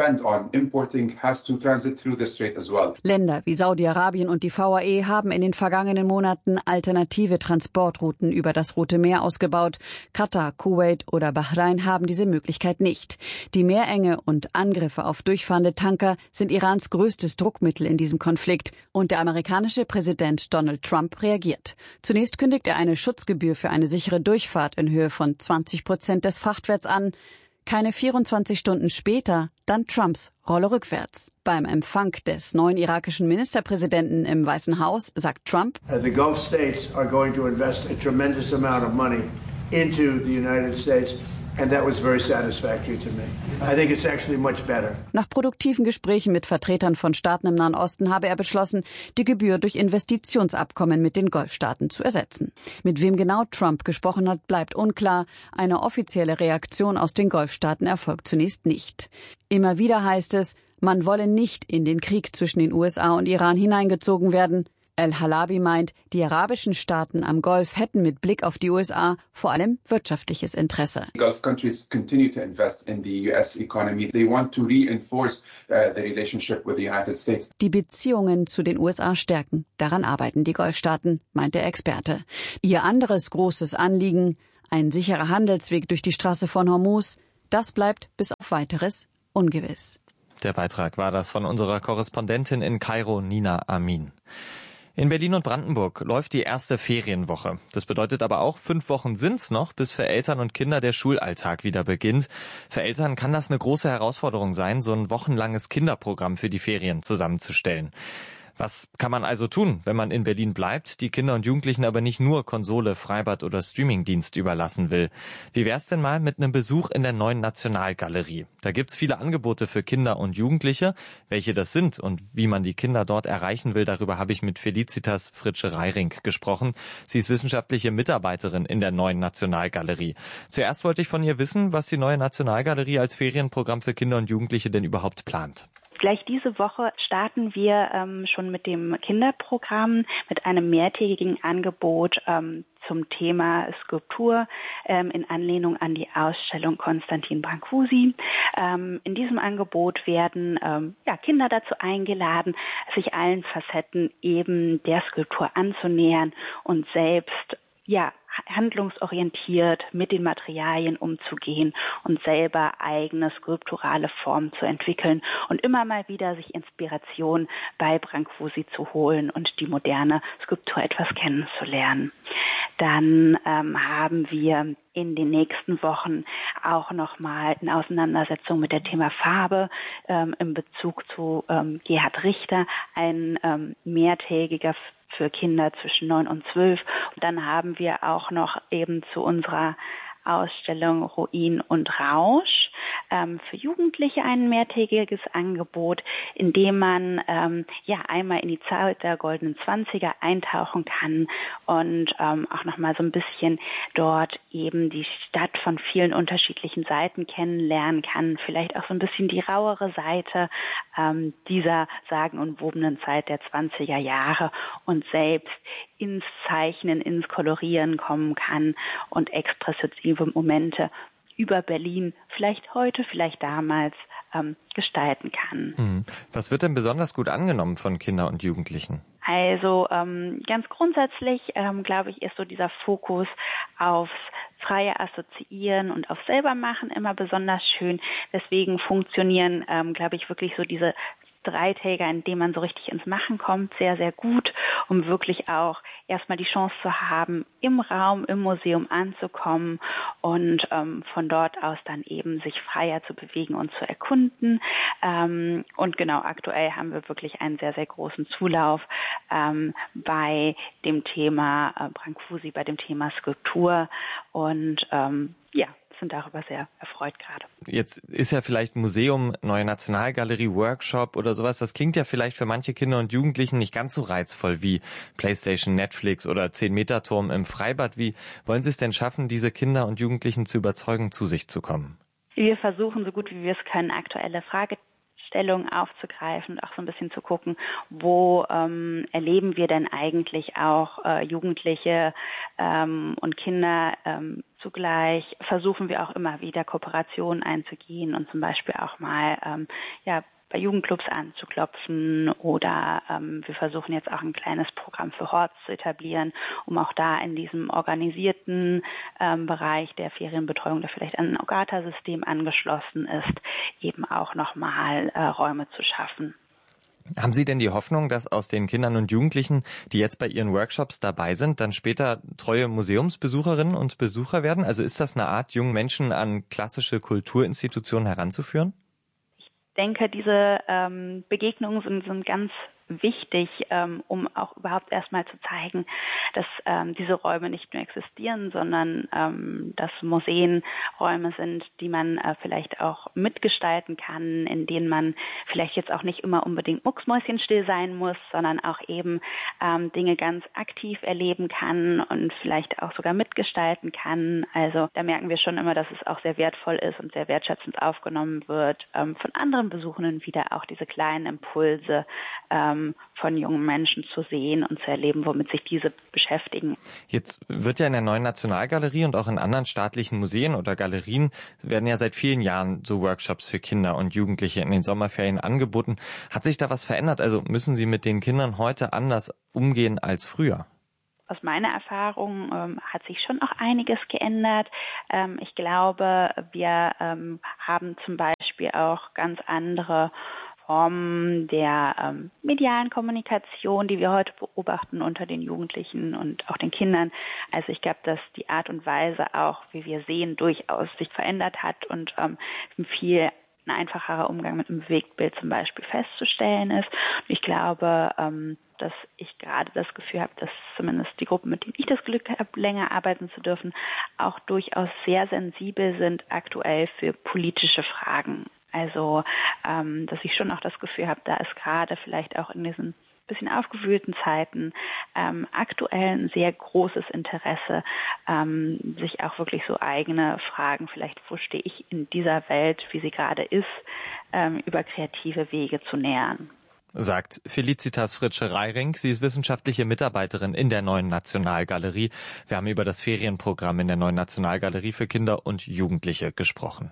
Länder wie Saudi-Arabien und die V A E haben in den vergangenen Monaten alternative Transportrouten über das Rote Meer ausgebaut. Katar, Kuwait oder Bahrain haben diese Möglichkeit nicht. Die Meerenge und Angriffe auf durchfahrende Tanker sind Irans größtes Druckmittel in diesem Konflikt. Und der amerikanische Präsident Donald Trump reagiert. Zunächst kündigt er eine Schutzgebühr für eine sichere Durchfahrt in Höhe von zwanzig Prozent des Frachtwerts an. Keine vierundzwanzig Stunden später dann Trumps Rolle rückwärts. Beim Empfang des neuen irakischen Ministerpräsidenten im Weißen Haus sagt Trump: The Gulf states are going to invest a tremendous amount of money into the United States. And that was very satisfactory to me. I think it's actually much better. Nach produktiven Gesprächen mit Vertretern von Staaten im Nahen Osten habe er beschlossen, die Gebühr durch Investitionsabkommen mit den Golfstaaten zu ersetzen. Mit wem genau Trump gesprochen hat, bleibt unklar. Eine offizielle Reaktion aus den Golfstaaten erfolgt zunächst nicht. Immer wieder heißt es, man wolle nicht in den Krieg zwischen den U S A und Iran hineingezogen werden. El-Halabi meint, die arabischen Staaten am Golf hätten mit Blick auf die U S A vor allem wirtschaftliches Interesse. Gulf countries continue to invest in the U S economy. They want to reinforce uh, the relationship with the United States. Die Beziehungen zu den U S A stärken. Daran arbeiten die Golfstaaten, meint der Experte. Ihr anderes großes Anliegen, ein sicherer Handelsweg durch die Straße von Hormuz, das bleibt bis auf Weiteres ungewiss. Der Beitrag war das von unserer Korrespondentin in Kairo, Nina Amin. In Berlin und Brandenburg läuft die erste Ferienwoche. Das bedeutet aber auch, fünf Wochen sind's noch, bis für Eltern und Kinder der Schulalltag wieder beginnt. Für Eltern kann das eine große Herausforderung sein, so ein wochenlanges Kinderprogramm für die Ferien zusammenzustellen. Was kann man also tun, wenn man in Berlin bleibt, die Kinder und Jugendlichen aber nicht nur Konsole, Freibad oder Streamingdienst überlassen will? Wie wär's denn mal mit einem Besuch in der neuen Nationalgalerie? Da gibt's viele Angebote für Kinder und Jugendliche. Welche das sind und wie man die Kinder dort erreichen will, darüber habe ich mit Felicitas Fritsche-Reiring gesprochen. Sie ist wissenschaftliche Mitarbeiterin in der neuen Nationalgalerie. Zuerst wollte ich von ihr wissen, was die neue Nationalgalerie als Ferienprogramm für Kinder und Jugendliche denn überhaupt plant. Gleich diese Woche starten wir ähm, schon mit dem Kinderprogramm, mit einem mehrtägigen Angebot ähm, zum Thema Skulptur ähm, in Anlehnung an die Ausstellung Konstantin Brancusi. Ähm, in diesem Angebot werden ähm, ja, Kinder dazu eingeladen, sich allen Facetten eben der Skulptur anzunähern und selbst ja handlungsorientiert mit den Materialien umzugehen und selber eigene skulpturale Formen zu entwickeln und immer mal wieder sich Inspiration bei Brancusi zu holen und die moderne Skulptur etwas kennenzulernen. Dann ähm, haben wir in den nächsten Wochen auch nochmal eine Auseinandersetzung mit dem Thema Farbe ähm, in Bezug zu ähm, Gerhard Richter, ein ähm, mehrtägiger für Kinder zwischen neun und zwölf. Und dann haben wir auch noch eben zu unserer Ausstellung Ruin und Rausch ähm, für Jugendliche ein mehrtägiges Angebot, in dem man ähm, ja einmal in die Zeit der goldenen Zwanziger eintauchen kann und ähm, auch nochmal so ein bisschen dort eben die Stadt von vielen unterschiedlichen Seiten kennenlernen kann, vielleicht auch so ein bisschen die rauere Seite ähm, dieser sagenumwobenen Zeit der zwanziger Jahre und selbst ins Zeichnen, ins Kolorieren kommen kann und expressive Momente über Berlin vielleicht heute, vielleicht damals ähm, gestalten kann. Was wird denn besonders gut angenommen von Kindern und Jugendlichen? Also ähm, ganz grundsätzlich, ähm, glaube ich, ist so dieser Fokus aufs freie Assoziieren und auf selber machen immer besonders schön. Deswegen funktionieren, ähm, glaube ich, wirklich so diese Dreitäger, in dem man so richtig ins Machen kommt, sehr, sehr gut, um wirklich auch erstmal die Chance zu haben, im Raum, im Museum anzukommen und ähm, von dort aus dann eben sich freier zu bewegen und zu erkunden. Ähm, und genau, aktuell haben wir wirklich einen sehr, sehr großen Zulauf ähm, bei dem Thema äh, Brancusi, bei dem Thema Skulptur und ähm, ja, sind darüber sehr erfreut gerade. Jetzt ist ja vielleicht Museum, neue Nationalgalerie, Workshop oder sowas. Das klingt ja vielleicht für manche Kinder und Jugendlichen nicht ganz so reizvoll wie PlayStation, Netflix oder zehn-Meter-Turm im Freibad. Wie wollen Sie es denn schaffen, diese Kinder und Jugendlichen zu überzeugen, zu sich zu kommen? Wir versuchen so gut wie wir es können, aktuelle Fragestellungen aufzugreifen und auch so ein bisschen zu gucken, wo ähm, erleben wir denn eigentlich auch äh, Jugendliche ähm, und Kinder ähm, Zugleich versuchen wir auch immer wieder Kooperationen einzugehen und zum Beispiel auch mal ähm, ja, bei Jugendclubs anzuklopfen oder ähm, wir versuchen jetzt auch ein kleines Programm für Horts zu etablieren, um auch da in diesem organisierten ähm, Bereich der Ferienbetreuung, der vielleicht an ein Ogata-System angeschlossen ist, eben auch nochmal äh, Räume zu schaffen. Haben Sie denn die Hoffnung, dass aus den Kindern und Jugendlichen, die jetzt bei Ihren Workshops dabei sind, dann später treue Museumsbesucherinnen und Besucher werden? Also ist das eine Art, jungen Menschen an klassische Kulturinstitutionen heranzuführen? Ich denke, diese ähm, Begegnungen sind, sind ganz wichtig, ähm, um auch überhaupt erstmal zu zeigen, dass ähm, diese Räume nicht nur existieren, sondern ähm, dass Museen Räume sind, die man äh, vielleicht auch mitgestalten kann, in denen man vielleicht jetzt auch nicht immer unbedingt mucksmäuschenstill sein muss, sondern auch eben ähm, Dinge ganz aktiv erleben kann und vielleicht auch sogar mitgestalten kann. Also da merken wir schon immer, dass es auch sehr wertvoll ist und sehr wertschätzend aufgenommen wird, ähm, von anderen Besuchenden wieder auch diese kleinen Impulse ähm, ähm, von jungen Menschen zu sehen und zu erleben, womit sich diese beschäftigen. Jetzt wird ja in der neuen Nationalgalerie und auch in anderen staatlichen Museen oder Galerien werden ja seit vielen Jahren so Workshops für Kinder und Jugendliche in den Sommerferien angeboten. Hat sich da was verändert? Also müssen Sie mit den Kindern heute anders umgehen als früher? Aus meiner Erfahrung ähm, hat sich schon auch einiges geändert. Ähm, ich glaube, wir ähm, haben zum Beispiel auch ganz andere Formen der ähm, medialen Kommunikation, die wir heute beobachten unter den Jugendlichen und auch den Kindern. Also ich glaube, dass die Art und Weise auch, wie wir sehen, durchaus sich verändert hat und ähm, viel ein einfacherer Umgang mit einem Bewegtbild zum Beispiel festzustellen ist. Und ich glaube, ähm, dass ich gerade das Gefühl habe, dass zumindest die Gruppen, mit denen ich das Glück habe, länger arbeiten zu dürfen, auch durchaus sehr sensibel sind aktuell für politische Fragen. Also, ähm, dass ich schon auch das Gefühl habe, da ist gerade vielleicht auch in diesen bisschen aufgewühlten Zeiten ähm, aktuell ein sehr großes Interesse, ähm, sich auch wirklich so eigene Fragen, vielleicht wo stehe ich in dieser Welt, wie sie gerade ist, ähm, über kreative Wege zu nähern. Sagt Felicitas Fritsche-Reiring. Sie ist wissenschaftliche Mitarbeiterin in der Neuen Nationalgalerie. Wir haben über das Ferienprogramm in der Neuen Nationalgalerie für Kinder und Jugendliche gesprochen.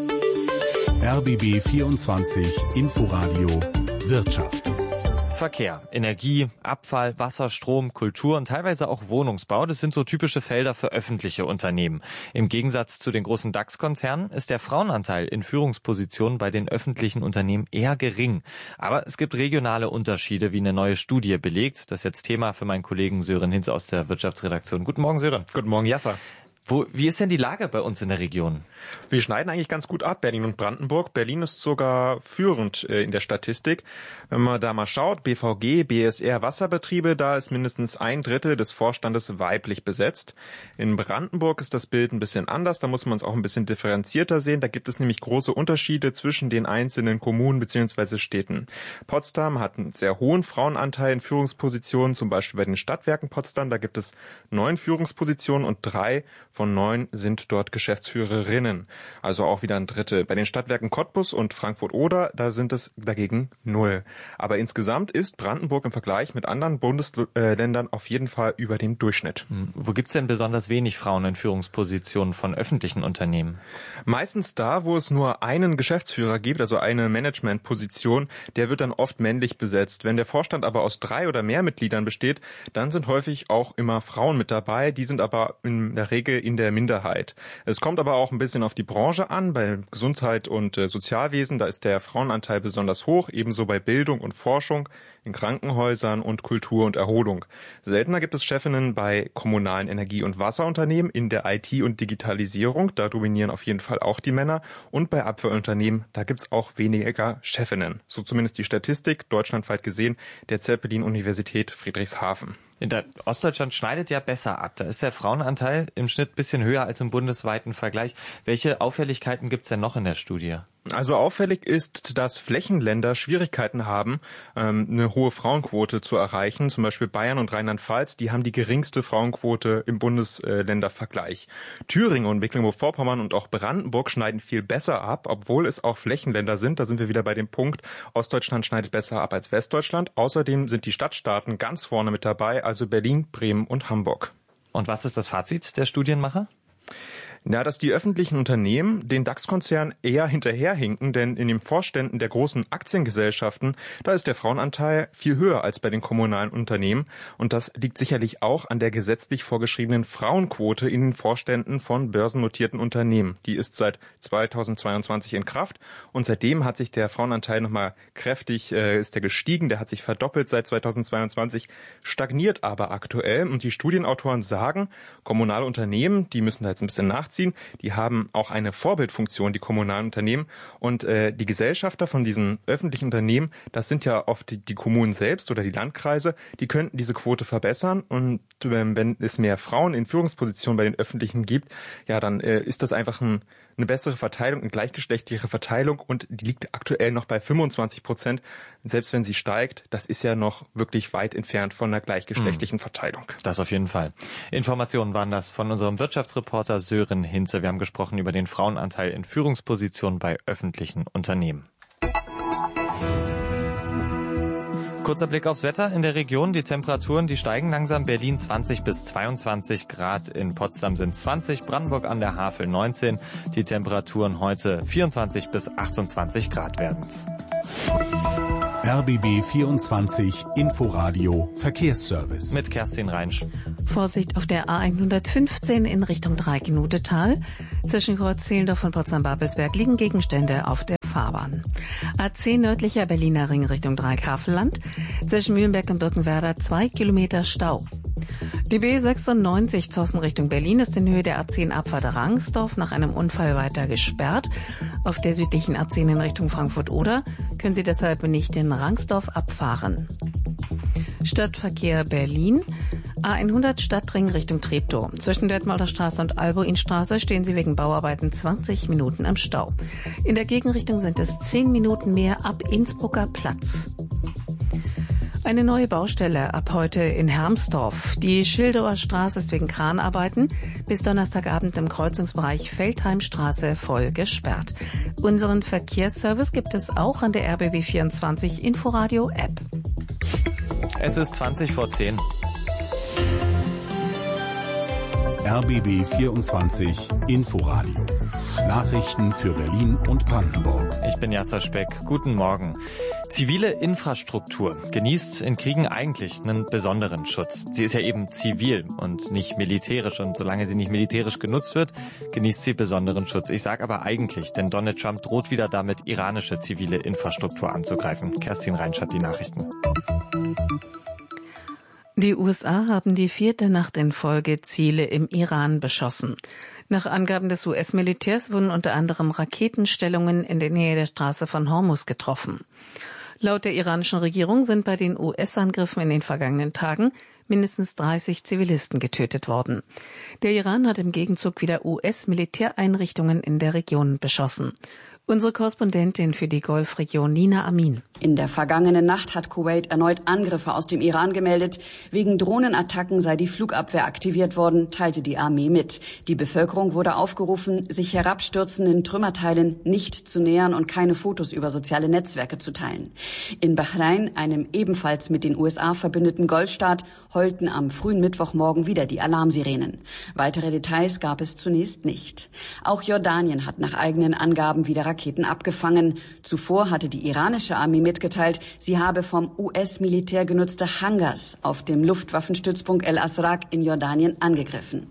R B B vierundzwanzig Inforadio Wirtschaft. Verkehr, Energie, Abfall, Wasser, Strom, Kultur und teilweise auch Wohnungsbau, das sind so typische Felder für öffentliche Unternehmen. Im Gegensatz zu den großen DAX-Konzernen ist der Frauenanteil in Führungspositionen bei den öffentlichen Unternehmen eher gering. Aber es gibt regionale Unterschiede, wie eine neue Studie belegt. Das ist jetzt Thema für meinen Kollegen Sören Hinz aus der Wirtschaftsredaktion. Guten Morgen, Sören. Guten Morgen, Jasser. Wo, wie ist denn die Lage bei uns in der Region? Wir schneiden eigentlich ganz gut ab, Berlin und Brandenburg. Berlin ist sogar führend äh, in der Statistik. Wenn man da mal schaut, B V G, B S R, Wasserbetriebe, da ist mindestens ein Drittel des Vorstandes weiblich besetzt. In Brandenburg ist das Bild ein bisschen anders, da muss man es auch ein bisschen differenzierter sehen. Da gibt es nämlich große Unterschiede zwischen den einzelnen Kommunen bzw. Städten. Potsdam hat einen sehr hohen Frauenanteil in Führungspositionen, zum Beispiel bei den Stadtwerken Potsdam. Da gibt es neun Führungspositionen und drei von neun sind dort Geschäftsführerinnen. Also auch wieder ein Drittel. Bei den Stadtwerken Cottbus und Frankfurt-Oder, da sind es dagegen null. Aber insgesamt ist Brandenburg im Vergleich mit anderen Bundesländern auf jeden Fall über dem Durchschnitt. Wo gibt's denn besonders wenig Frauen in Führungspositionen von öffentlichen Unternehmen? Meistens da, wo es nur einen Geschäftsführer gibt, also eine Managementposition, der wird dann oft männlich besetzt. Wenn der Vorstand aber aus drei oder mehr Mitgliedern besteht, dann sind häufig auch immer Frauen mit dabei. Die sind aber in der Regel in der Minderheit. Es kommt aber auch ein bisschen auf die Branche an. Bei Gesundheit und äh, Sozialwesen, da ist der Frauenanteil besonders hoch, ebenso bei Bildung und Forschung, in Krankenhäusern und Kultur und Erholung. Seltener gibt es Chefinnen bei kommunalen Energie- und Wasserunternehmen, in der I T und Digitalisierung, da dominieren auf jeden Fall auch die Männer, und bei Abfallunternehmen, da gibt es auch weniger Chefinnen. So zumindest die Statistik, deutschlandweit gesehen, der Zeppelin-Universität Friedrichshafen. In der Ostdeutschland schneidet ja besser ab. Da ist der Frauenanteil im Schnitt ein bisschen höher als im bundesweiten Vergleich. Welche Auffälligkeiten gibt's denn noch in der Studie? Also auffällig ist, dass Flächenländer Schwierigkeiten haben, eine hohe Frauenquote zu erreichen. Zum Beispiel Bayern und Rheinland-Pfalz, die haben die geringste Frauenquote im Bundesländervergleich. Thüringen und Mecklenburg-Vorpommern und auch Brandenburg schneiden viel besser ab, obwohl es auch Flächenländer sind. Da sind wir wieder bei dem Punkt, Ostdeutschland schneidet besser ab als Westdeutschland. Außerdem sind die Stadtstaaten ganz vorne mit dabei, also Berlin, Bremen und Hamburg. Und was ist das Fazit der Studienmacher? Ja, dass die öffentlichen Unternehmen den DAX-Konzernen eher hinterherhinken, denn in den Vorständen der großen Aktiengesellschaften, da ist der Frauenanteil viel höher als bei den kommunalen Unternehmen. Und das liegt sicherlich auch an der gesetzlich vorgeschriebenen Frauenquote in den Vorständen von börsennotierten Unternehmen. Die ist seit zweitausendzweiundzwanzig in Kraft und seitdem hat sich der Frauenanteil nochmal kräftig, äh, ist der gestiegen, der hat sich verdoppelt seit zweitausendzweiundzwanzig, stagniert aber aktuell. Und die Studienautoren sagen, kommunale Unternehmen, die müssen da jetzt ein bisschen nachziehen. Die haben auch eine Vorbildfunktion, die kommunalen Unternehmen. Und äh, die Gesellschafter von diesen öffentlichen Unternehmen, das sind ja oft die, die Kommunen selbst oder die Landkreise, die könnten diese Quote verbessern. Und äh, wenn es mehr Frauen in Führungspositionen bei den Öffentlichen gibt, ja, dann äh, ist das einfach ein, eine bessere Verteilung, eine gleichgeschlechtliche Verteilung. Und die liegt aktuell noch bei fünfundzwanzig Prozent. Selbst wenn sie steigt, das ist ja noch wirklich weit entfernt von einer gleichgeschlechtlichen Verteilung. Das auf jeden Fall. Informationen waren das von unserem Wirtschaftsreporter Sören Hinze. Wir haben gesprochen über den Frauenanteil in Führungspositionen bei öffentlichen Unternehmen. Kurzer Blick aufs Wetter in der Region. Die Temperaturen, die steigen langsam. Berlin zwanzig bis zweiundzwanzig Grad. In Potsdam sind zwanzig. Brandenburg an der Havel neunzehn. Die Temperaturen heute vierundzwanzig bis achtundzwanzig Grad werden's. R B B vierundzwanzig Inforadio Verkehrsservice. Mit Kerstin Reinsch. Vorsicht auf der A hundertfünfzehn in Richtung Dreikinutetal. Zwischen Kreuzzehlendorf und Potsdam-Babelsberg liegen Gegenstände auf der Fahrbahn. A zehn nördlicher Berliner Ring Richtung Dreieckhavelland. Zwischen Mühlenberg und Birkenwerder zwei Kilometer Stau. Die B sechsundneunzig Zossen Richtung Berlin ist in Höhe der A zehn Abfahrt Rangsdorf nach einem Unfall weiter gesperrt. Auf der südlichen A zehn in Richtung Frankfurt-Oder können Sie deshalb nicht in Rangsdorf abfahren. Stadtverkehr Berlin. A hundert Stadtring Richtung Treptow. Zwischen Detmolder Straße und Albuinstraße stehen Sie wegen Bauarbeiten zwanzig Minuten im Stau. In der Gegenrichtung sind es zehn Minuten mehr ab Innsbrucker Platz. Eine neue Baustelle ab heute in Hermsdorf. Die Schildower Straße ist wegen Kranarbeiten bis Donnerstagabend im Kreuzungsbereich Feldheimstraße voll gesperrt. Unseren Verkehrsservice gibt es auch an der R B B vierundzwanzig Inforadio App. Es ist zwanzig vor zehn. R B B vierundzwanzig Inforadio. Nachrichten für Berlin und Brandenburg. Ich bin Jasser Speck. Guten Morgen. Zivile Infrastruktur genießt in Kriegen eigentlich einen besonderen Schutz. Sie ist ja eben zivil und nicht militärisch. Und solange sie nicht militärisch genutzt wird, genießt sie besonderen Schutz. Ich sage aber eigentlich, denn Donald Trump droht wieder damit, iranische zivile Infrastruktur anzugreifen. Kerstin Reinsch hat die Nachrichten. Die U S A haben die vierte Nacht in Folge Ziele im Iran beschossen. Nach Angaben des U S-Militärs wurden unter anderem Raketenstellungen in der Nähe der Straße von Hormuz getroffen. Laut der iranischen Regierung sind bei den U S-Angriffen in den vergangenen Tagen mindestens dreißig Zivilisten getötet worden. Der Iran hat im Gegenzug wieder U S-Militäreinrichtungen in der Region beschossen. Unsere Korrespondentin für die Golfregion Nina Amin. In der vergangenen Nacht hat Kuwait erneut Angriffe aus dem Iran gemeldet. Wegen Drohnenattacken sei die Flugabwehr aktiviert worden, teilte die Armee mit. Die Bevölkerung wurde aufgerufen, sich herabstürzenden Trümmerteilen nicht zu nähern und keine Fotos über soziale Netzwerke zu teilen. In Bahrain, einem ebenfalls mit den U S A verbündeten Golfstaat, heulten am frühen Mittwochmorgen wieder die Alarmsirenen. Weitere Details gab es zunächst nicht. Auch Jordanien hat nach eigenen Angaben wieder Raketen abgefangen. Zuvor hatte die iranische Armee mitgeteilt, sie habe vom U S-Militär genutzte Hangars auf dem Luftwaffenstützpunkt El Asraq in Jordanien angegriffen.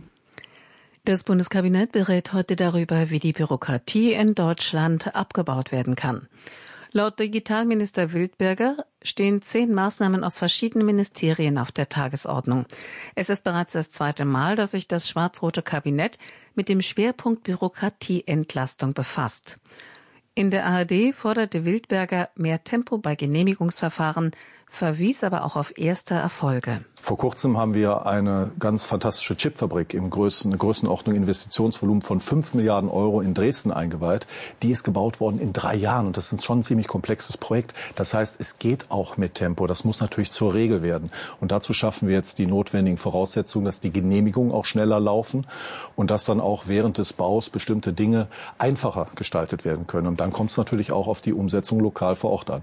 Das Bundeskabinett berät heute darüber, wie die Bürokratie in Deutschland abgebaut werden kann. Laut Digitalminister Wildberger stehen zehn Maßnahmen aus verschiedenen Ministerien auf der Tagesordnung. Es ist bereits das zweite Mal, dass sich das schwarz-rote Kabinett mit dem Schwerpunkt Bürokratieentlastung befasst. In der A R D forderte Wildberger mehr Tempo bei Genehmigungsverfahren, verwies aber auch auf erste Erfolge. Vor kurzem haben wir eine ganz fantastische Chipfabrik im Größen, Größenordnung Investitionsvolumen von fünf Milliarden Euro in Dresden eingeweiht. Die ist gebaut worden in drei Jahren und das ist schon ein ziemlich komplexes Projekt. Das heißt, es geht auch mit Tempo. Das muss natürlich zur Regel werden. Und dazu schaffen wir jetzt die notwendigen Voraussetzungen, dass die Genehmigungen auch schneller laufen und dass dann auch während des Baus bestimmte Dinge einfacher gestaltet werden können. Und dann kommt es natürlich auch auf die Umsetzung lokal vor Ort an.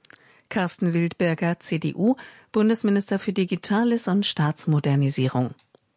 Carsten Wildberger, C D U, Bundesminister für Digitales und Staatsmodernisierung.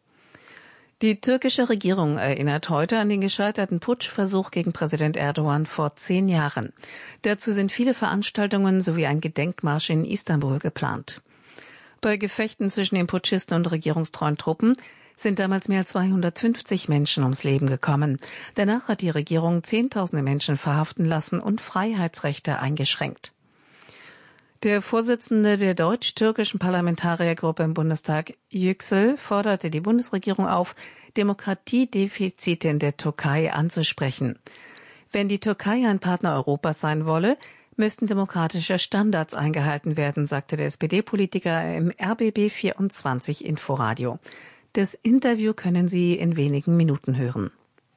Die türkische Regierung erinnert heute an den gescheiterten Putschversuch gegen Präsident Erdogan vor zehn Jahren. Dazu sind viele Veranstaltungen sowie ein Gedenkmarsch in Istanbul geplant. Bei Gefechten zwischen den Putschisten und regierungstreuen Truppen sind damals mehr als zweihundertfünfzig Menschen ums Leben gekommen. Danach hat die Regierung Zehntausende Menschen verhaften lassen und Freiheitsrechte eingeschränkt. Der Vorsitzende der deutsch-türkischen Parlamentariergruppe im Bundestag, Yüksel, forderte die Bundesregierung auf, Demokratiedefizite in der Türkei anzusprechen. Wenn die Türkei ein Partner Europas sein wolle, müssten demokratische Standards eingehalten werden, sagte der S P D-Politiker im R B B vierundzwanzig Inforadio. Das Interview können Sie in wenigen Minuten hören.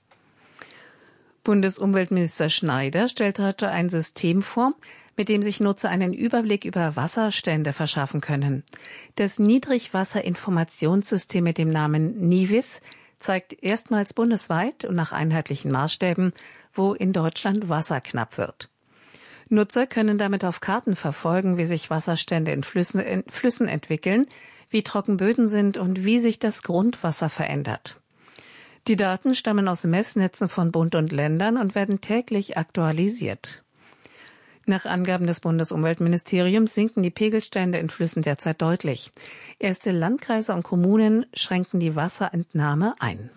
Bundesumweltminister Schneider stellt heute ein System vor, mit dem sich Nutzer einen Überblick über Wasserstände verschaffen können. Das Niedrigwasserinformationssystem mit dem Namen NIWIS zeigt erstmals bundesweit und nach einheitlichen Maßstäben, wo in Deutschland Wasser knapp wird. Nutzer können damit auf Karten verfolgen, wie sich Wasserstände in Flüssen, in Flüssen entwickeln, wie trocken Böden sind und wie sich das Grundwasser verändert. Die Daten stammen aus Messnetzen von Bund und Ländern und werden täglich aktualisiert. Nach Angaben des Bundesumweltministeriums sinken die Pegelstände in Flüssen derzeit deutlich. Erste Landkreise und Kommunen schränken die Wasserentnahme ein.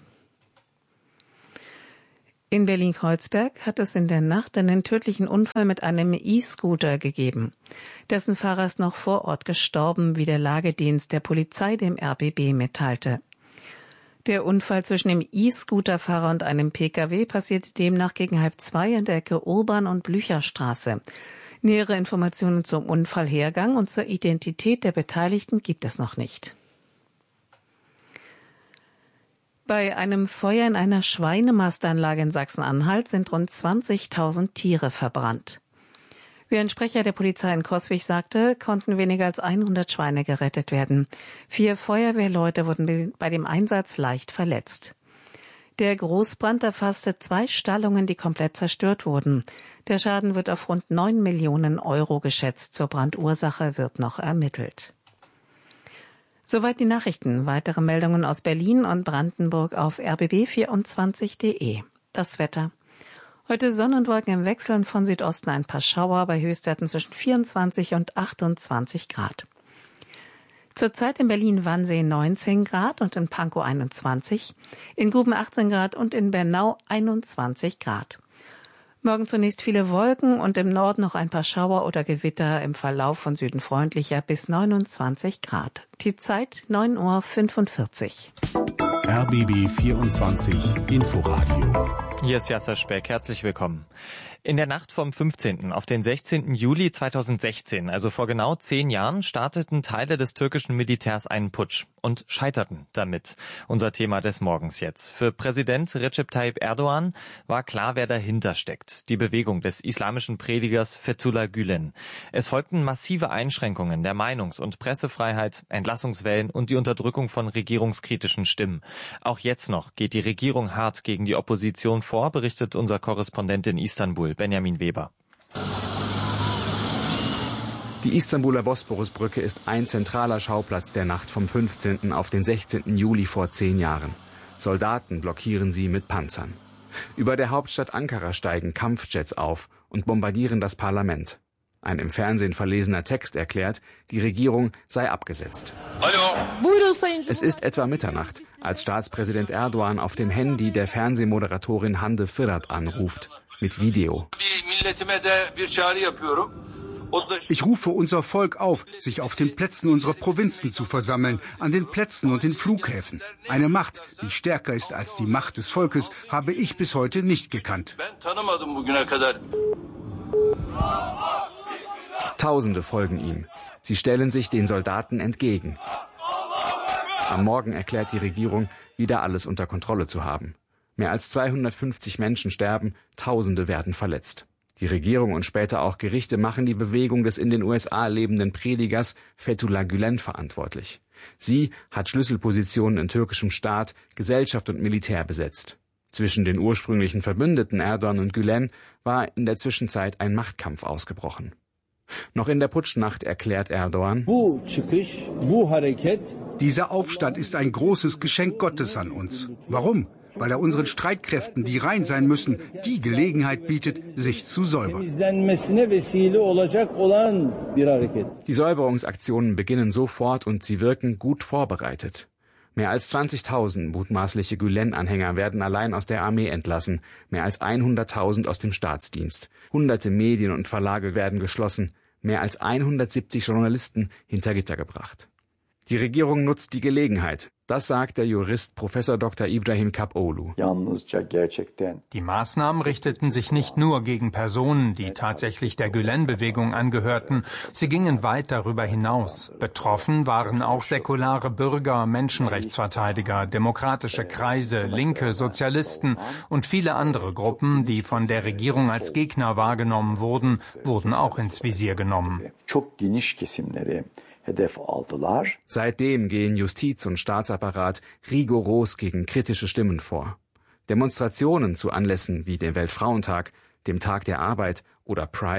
In Berlin-Kreuzberg hat es in der Nacht einen tödlichen Unfall mit einem E-Scooter gegeben. Dessen Fahrer ist noch vor Ort gestorben, wie der Lagedienst der Polizei dem R B B mitteilte. Der Unfall zwischen dem E-Scooter-Fahrer und einem Pkw passierte demnach gegen halb zwei an der Ecke Urban- und Blücherstraße. Nähere Informationen zum Unfallhergang und zur Identität der Beteiligten gibt es noch nicht. Bei einem Feuer in einer Schweinemastanlage in Sachsen-Anhalt sind rund zwanzigtausend Tiere verbrannt. Wie ein Sprecher der Polizei in Coswig sagte, konnten weniger als hundert Schweine gerettet werden. Vier Feuerwehrleute wurden bei dem Einsatz leicht verletzt. Der Großbrand erfasste zwei Stallungen, die komplett zerstört wurden. Der Schaden wird auf rund neun Millionen Euro geschätzt. Zur Brandursache wird noch ermittelt. Soweit die Nachrichten. Weitere Meldungen aus Berlin und Brandenburg auf r b b vierundzwanzig punkt d e. Das Wetter. Heute Sonne und Wolken im Wechseln, von Südosten ein paar Schauer bei Höchstwerten zwischen vierundzwanzig und achtundzwanzig Grad. Zurzeit in Berlin-Wannsee neunzehn Grad und in Pankow einundzwanzig, in Guben achtzehn Grad und in Bernau einundzwanzig Grad. Morgen zunächst viele Wolken und im Norden noch ein paar Schauer oder Gewitter, im Verlauf von Süden freundlicher bis neunundzwanzig Grad. Die Zeit neun Uhr fünfundvierzig. R B B vierundzwanzig Inforadio. Hier ist Yasser Speck, herzlich willkommen. In der Nacht vom fünfzehnten auf den sechzehnten Juli zweitausendsechzehn, also vor genau zehn Jahren, starteten Teile des türkischen Militärs einen Putsch und scheiterten damit. Unser Thema des Morgens jetzt. Für Präsident Recep Tayyip Erdogan war klar, wer dahinter steckt. Die Bewegung des islamischen Predigers Fethullah Gülen. Es folgten massive Einschränkungen der Meinungs- und Pressefreiheit, Entlassungswellen und die Unterdrückung von regierungskritischen Stimmen. Auch jetzt noch geht die Regierung hart gegen die Opposition vor, berichtet unser Korrespondent in Istanbul, Benjamin Weber. Die Istanbuler Bosporusbrücke ist ein zentraler Schauplatz der Nacht vom fünfzehnten auf den sechzehnten Juli vor zehn Jahren. Soldaten blockieren sie mit Panzern. Über der Hauptstadt Ankara steigen Kampfjets auf und bombardieren das Parlament. Ein im Fernsehen verlesener Text erklärt, die Regierung sei abgesetzt. Es ist etwa Mitternacht, als Staatspräsident Erdogan auf dem Handy der Fernsehmoderatorin Hande Fırat anruft, mit Video. Ich rufe unser Volk auf, sich auf den Plätzen unserer Provinzen zu versammeln, an den Plätzen und den Flughäfen. Eine Macht, die stärker ist als die Macht des Volkes, habe ich bis heute nicht gekannt. Tausende folgen ihm. Sie stellen sich den Soldaten entgegen. Am Morgen erklärt die Regierung, wieder alles unter Kontrolle zu haben. Mehr als zweihundertfünfzig Menschen sterben, Tausende werden verletzt. Die Regierung und später auch Gerichte machen die Bewegung des in den U S A lebenden Predigers Fethullah Gülen verantwortlich. Sie hat Schlüsselpositionen in türkischem Staat, Gesellschaft und Militär besetzt. Zwischen den ursprünglichen Verbündeten Erdogan und Gülen war in der Zwischenzeit ein Machtkampf ausgebrochen. Noch in der Putschnacht erklärt Erdogan: Dieser Aufstand ist ein großes Geschenk Gottes an uns. Warum? Weil er unseren Streitkräften, die rein sein müssen, die Gelegenheit bietet, sich zu säubern. Die Säuberungsaktionen beginnen sofort und sie wirken gut vorbereitet. Mehr als zwanzigtausend mutmaßliche Gülen-Anhänger werden allein aus der Armee entlassen, mehr als hunderttausend aus dem Staatsdienst. Hunderte Medien und Verlage werden geschlossen, mehr als hundertsiebzig Journalisten hinter Gitter gebracht. Die Regierung nutzt die Gelegenheit. Das sagt der Jurist Professor Doktor Ibrahim Kapoğlu. Die Maßnahmen richteten sich nicht nur gegen Personen, die tatsächlich der Gülen-Bewegung angehörten. Sie gingen weit darüber hinaus. Betroffen waren auch säkulare Bürger, Menschenrechtsverteidiger, demokratische Kreise, Linke, Sozialisten und viele andere Gruppen, die von der Regierung als Gegner wahrgenommen wurden, wurden auch ins Visier genommen. Seitdem gehen Justiz und Staatsapparat rigoros gegen kritische Stimmen vor. Demonstrationen zu Anlässen wie dem Weltfrauentag, dem Tag der Arbeit oder Pride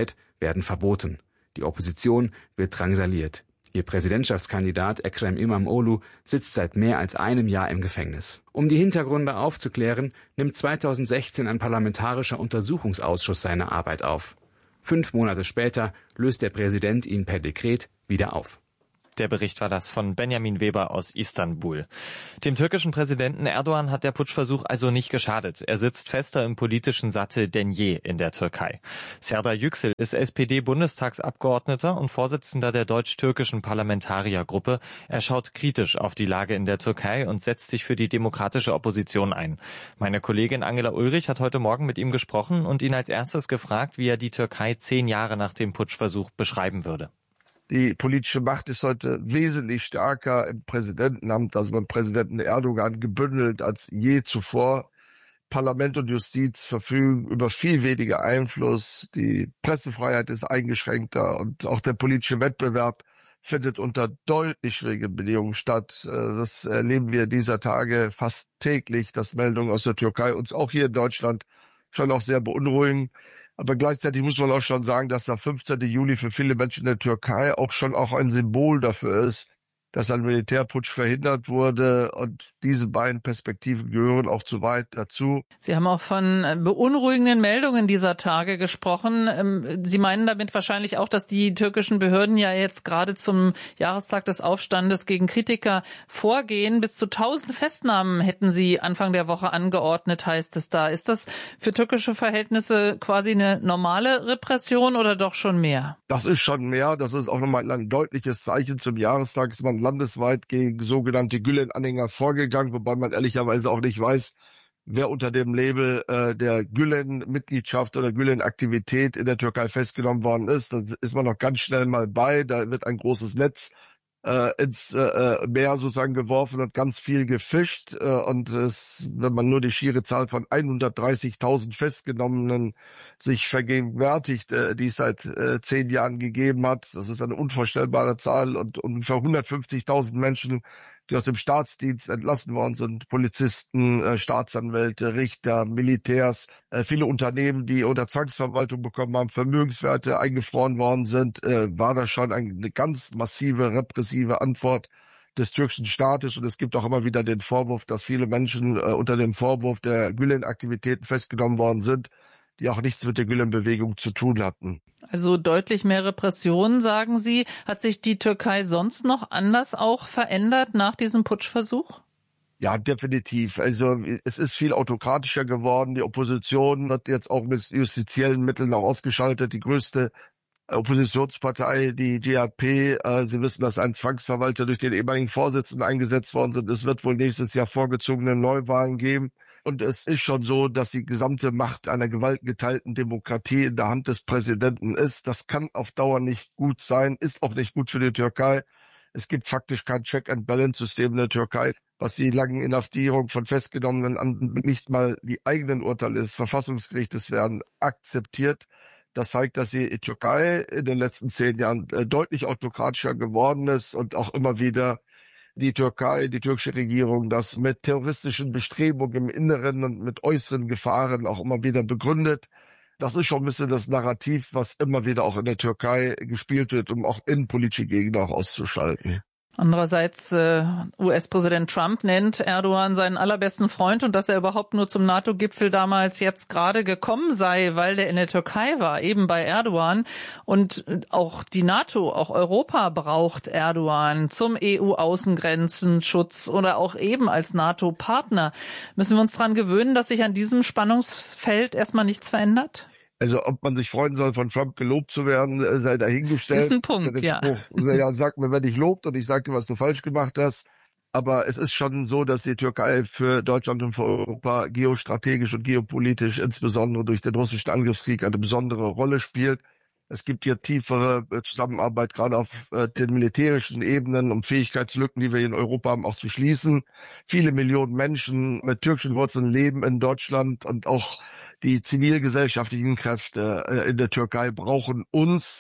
werden verboten. Die Opposition wird drangsaliert. Ihr Präsidentschaftskandidat Ekrem İmamoğlu sitzt seit mehr als einem Jahr im Gefängnis. Um die Hintergründe aufzuklären, nimmt zweitausendsechzehn ein parlamentarischer Untersuchungsausschuss seine Arbeit auf. Fünf Monate später löst der Präsident ihn per Dekret wieder auf. Der Bericht war das von Benjamin Weber aus Istanbul. Dem türkischen Präsidenten Erdogan hat der Putschversuch also nicht geschadet. Er sitzt fester im politischen Sattel denn je in der Türkei. Serdar Yüksel ist S P D-Bundestagsabgeordneter und Vorsitzender der deutsch-türkischen Parlamentariergruppe. Er schaut kritisch auf die Lage in der Türkei und setzt sich für die demokratische Opposition ein. Meine Kollegin Angela Ulrich hat heute Morgen mit ihm gesprochen und ihn als erstes gefragt, wie er die Türkei zehn Jahre nach dem Putschversuch beschreiben würde. Die politische Macht ist heute wesentlich stärker im Präsidentenamt, also beim Präsidenten Erdogan, gebündelt als je zuvor. Parlament und Justiz verfügen über viel weniger Einfluss. Die Pressefreiheit ist eingeschränkter und auch der politische Wettbewerb findet unter deutlich schwierigen Bedingungen statt. Das erleben wir dieser Tage fast täglich, dass Meldungen aus der Türkei uns auch hier in Deutschland schon auch sehr beunruhigen. Aber gleichzeitig muss man auch schon sagen, dass der fünfzehnten Juli für viele Menschen in der Türkei auch schon auch ein Symbol dafür ist, dass ein Militärputsch verhindert wurde. Und diese beiden Perspektiven gehören auch zu weit dazu. Sie haben auch von beunruhigenden Meldungen dieser Tage gesprochen. Sie meinen damit wahrscheinlich auch, dass die türkischen Behörden ja jetzt gerade zum Jahrestag des Aufstandes gegen Kritiker vorgehen. Bis zu tausend Festnahmen hätten Sie Anfang der Woche angeordnet, heißt es da. Ist das für türkische Verhältnisse quasi eine normale Repression oder doch schon mehr? Das ist schon mehr. Das ist auch nochmal ein deutliches Zeichen zum Jahrestag. Ist man landesweit gegen sogenannte Gülen-Anhänger vorgegangen, wobei man ehrlicherweise auch nicht weiß, wer unter dem Label äh, der Gülen-Mitgliedschaft oder Gülen-Aktivität in der Türkei festgenommen worden ist. Da ist man noch ganz schnell mal bei. Da wird ein großes Netz äh, ins äh, Meer sozusagen geworfen und ganz viel gefischt. Äh, und es, wenn man nur die schiere Zahl von hundertdreißigtausend Festgenommenen sich vergegenwärtigt, äh, die es seit äh, zehn Jahren gegeben hat, das ist eine unvorstellbare Zahl, und ungefähr hundertfünfzigtausend Menschen, die aus dem Staatsdienst entlassen worden sind, Polizisten, äh, Staatsanwälte, Richter, Militärs, äh, viele Unternehmen, die unter Zwangsverwaltung bekommen haben, Vermögenswerte eingefroren worden sind, äh, war das schon eine ganz massive repressive Antwort des türkischen Staates. Und es gibt auch immer wieder den Vorwurf, dass viele Menschen äh, unter dem Vorwurf der Gülen-Aktivitäten festgenommen worden sind, die auch nichts mit der Gülen-Bewegung zu tun hatten. Also deutlich mehr Repressionen, sagen Sie. Hat sich die Türkei sonst noch anders auch verändert nach diesem Putschversuch? Ja, definitiv. Also es ist viel autokratischer geworden. Die Opposition wird jetzt auch mit justiziellen Mitteln auch ausgeschaltet. Die größte Oppositionspartei, die G A P, äh, Sie wissen, dass ein Zwangsverwalter durch den ehemaligen Vorsitzenden eingesetzt worden sind. Es wird wohl nächstes Jahr vorgezogene Neuwahlen geben. Und es ist schon so, dass die gesamte Macht einer gewaltgeteilten Demokratie in der Hand des Präsidenten ist. Das kann auf Dauer nicht gut sein, ist auch nicht gut für die Türkei. Es gibt faktisch kein Check-and-Balance-System in der Türkei, was die langen Inhaftierungen von Festgenommenen an nicht mal die eigenen Urteile des Verfassungsgerichtes werden akzeptiert. Das zeigt, dass die Türkei in den letzten zehn Jahren deutlich autokratischer geworden ist und auch immer wieder die Türkei, die türkische Regierung, das mit terroristischen Bestrebungen im Inneren und mit äußeren Gefahren auch immer wieder begründet. Das ist schon ein bisschen das Narrativ, was immer wieder auch in der Türkei gespielt wird, um auch innenpolitische Gegner auch auszuschalten. Andererseits, äh, U S-Präsident Trump nennt Erdogan seinen allerbesten Freund und dass er überhaupt nur zum NATO-Gipfel damals jetzt gerade gekommen sei, weil der in der Türkei war, eben bei Erdogan. Und auch die NATO, auch Europa braucht Erdogan zum E U-Außengrenzenschutz oder auch eben als NATO-Partner. Müssen wir uns daran gewöhnen, dass sich an diesem Spannungsfeld erstmal nichts verändert? Also ob man sich freuen soll, von Trump gelobt zu werden, sei dahingestellt. Das ist ein Punkt, ja. Spruch, ja, sagt mir, wenn ich lobt und ich sage dir, was du falsch gemacht hast. Aber es ist schon so, dass die Türkei für Deutschland und für Europa geostrategisch und geopolitisch, insbesondere durch den russischen Angriffskrieg, eine besondere Rolle spielt. Es gibt hier tiefere Zusammenarbeit, gerade auf den militärischen Ebenen, um Fähigkeitslücken, die wir in Europa haben, auch zu schließen. Viele Millionen Menschen mit türkischen Wurzeln leben in Deutschland, und auch die zivilgesellschaftlichen Kräfte in der Türkei brauchen uns.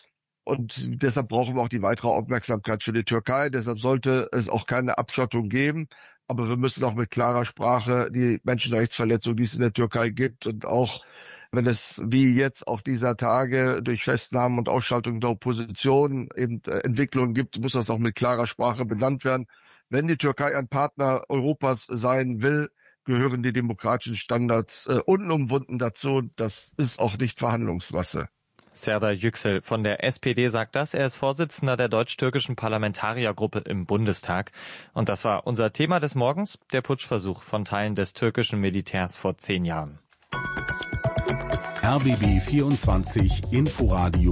Und deshalb brauchen wir auch die weitere Aufmerksamkeit für die Türkei. Deshalb sollte es auch keine Abschottung geben. Aber wir müssen auch mit klarer Sprache die Menschenrechtsverletzungen, die es in der Türkei gibt, und auch wenn es wie jetzt auch dieser Tage durch Festnahmen und Ausschaltung der Opposition eben Entwicklungen gibt, muss das auch mit klarer Sprache benannt werden. Wenn die Türkei ein Partner Europas sein will, gehören die demokratischen Standards äh, unumwunden dazu. Das ist auch nicht Verhandlungsmasse. Serdar Yüksel von der S P D sagt das. Er ist Vorsitzender der deutsch-türkischen Parlamentariergruppe im Bundestag. Und das war unser Thema des Morgens, der Putschversuch von Teilen des türkischen Militärs vor zehn Jahren. R B B vierundzwanzig Inforadio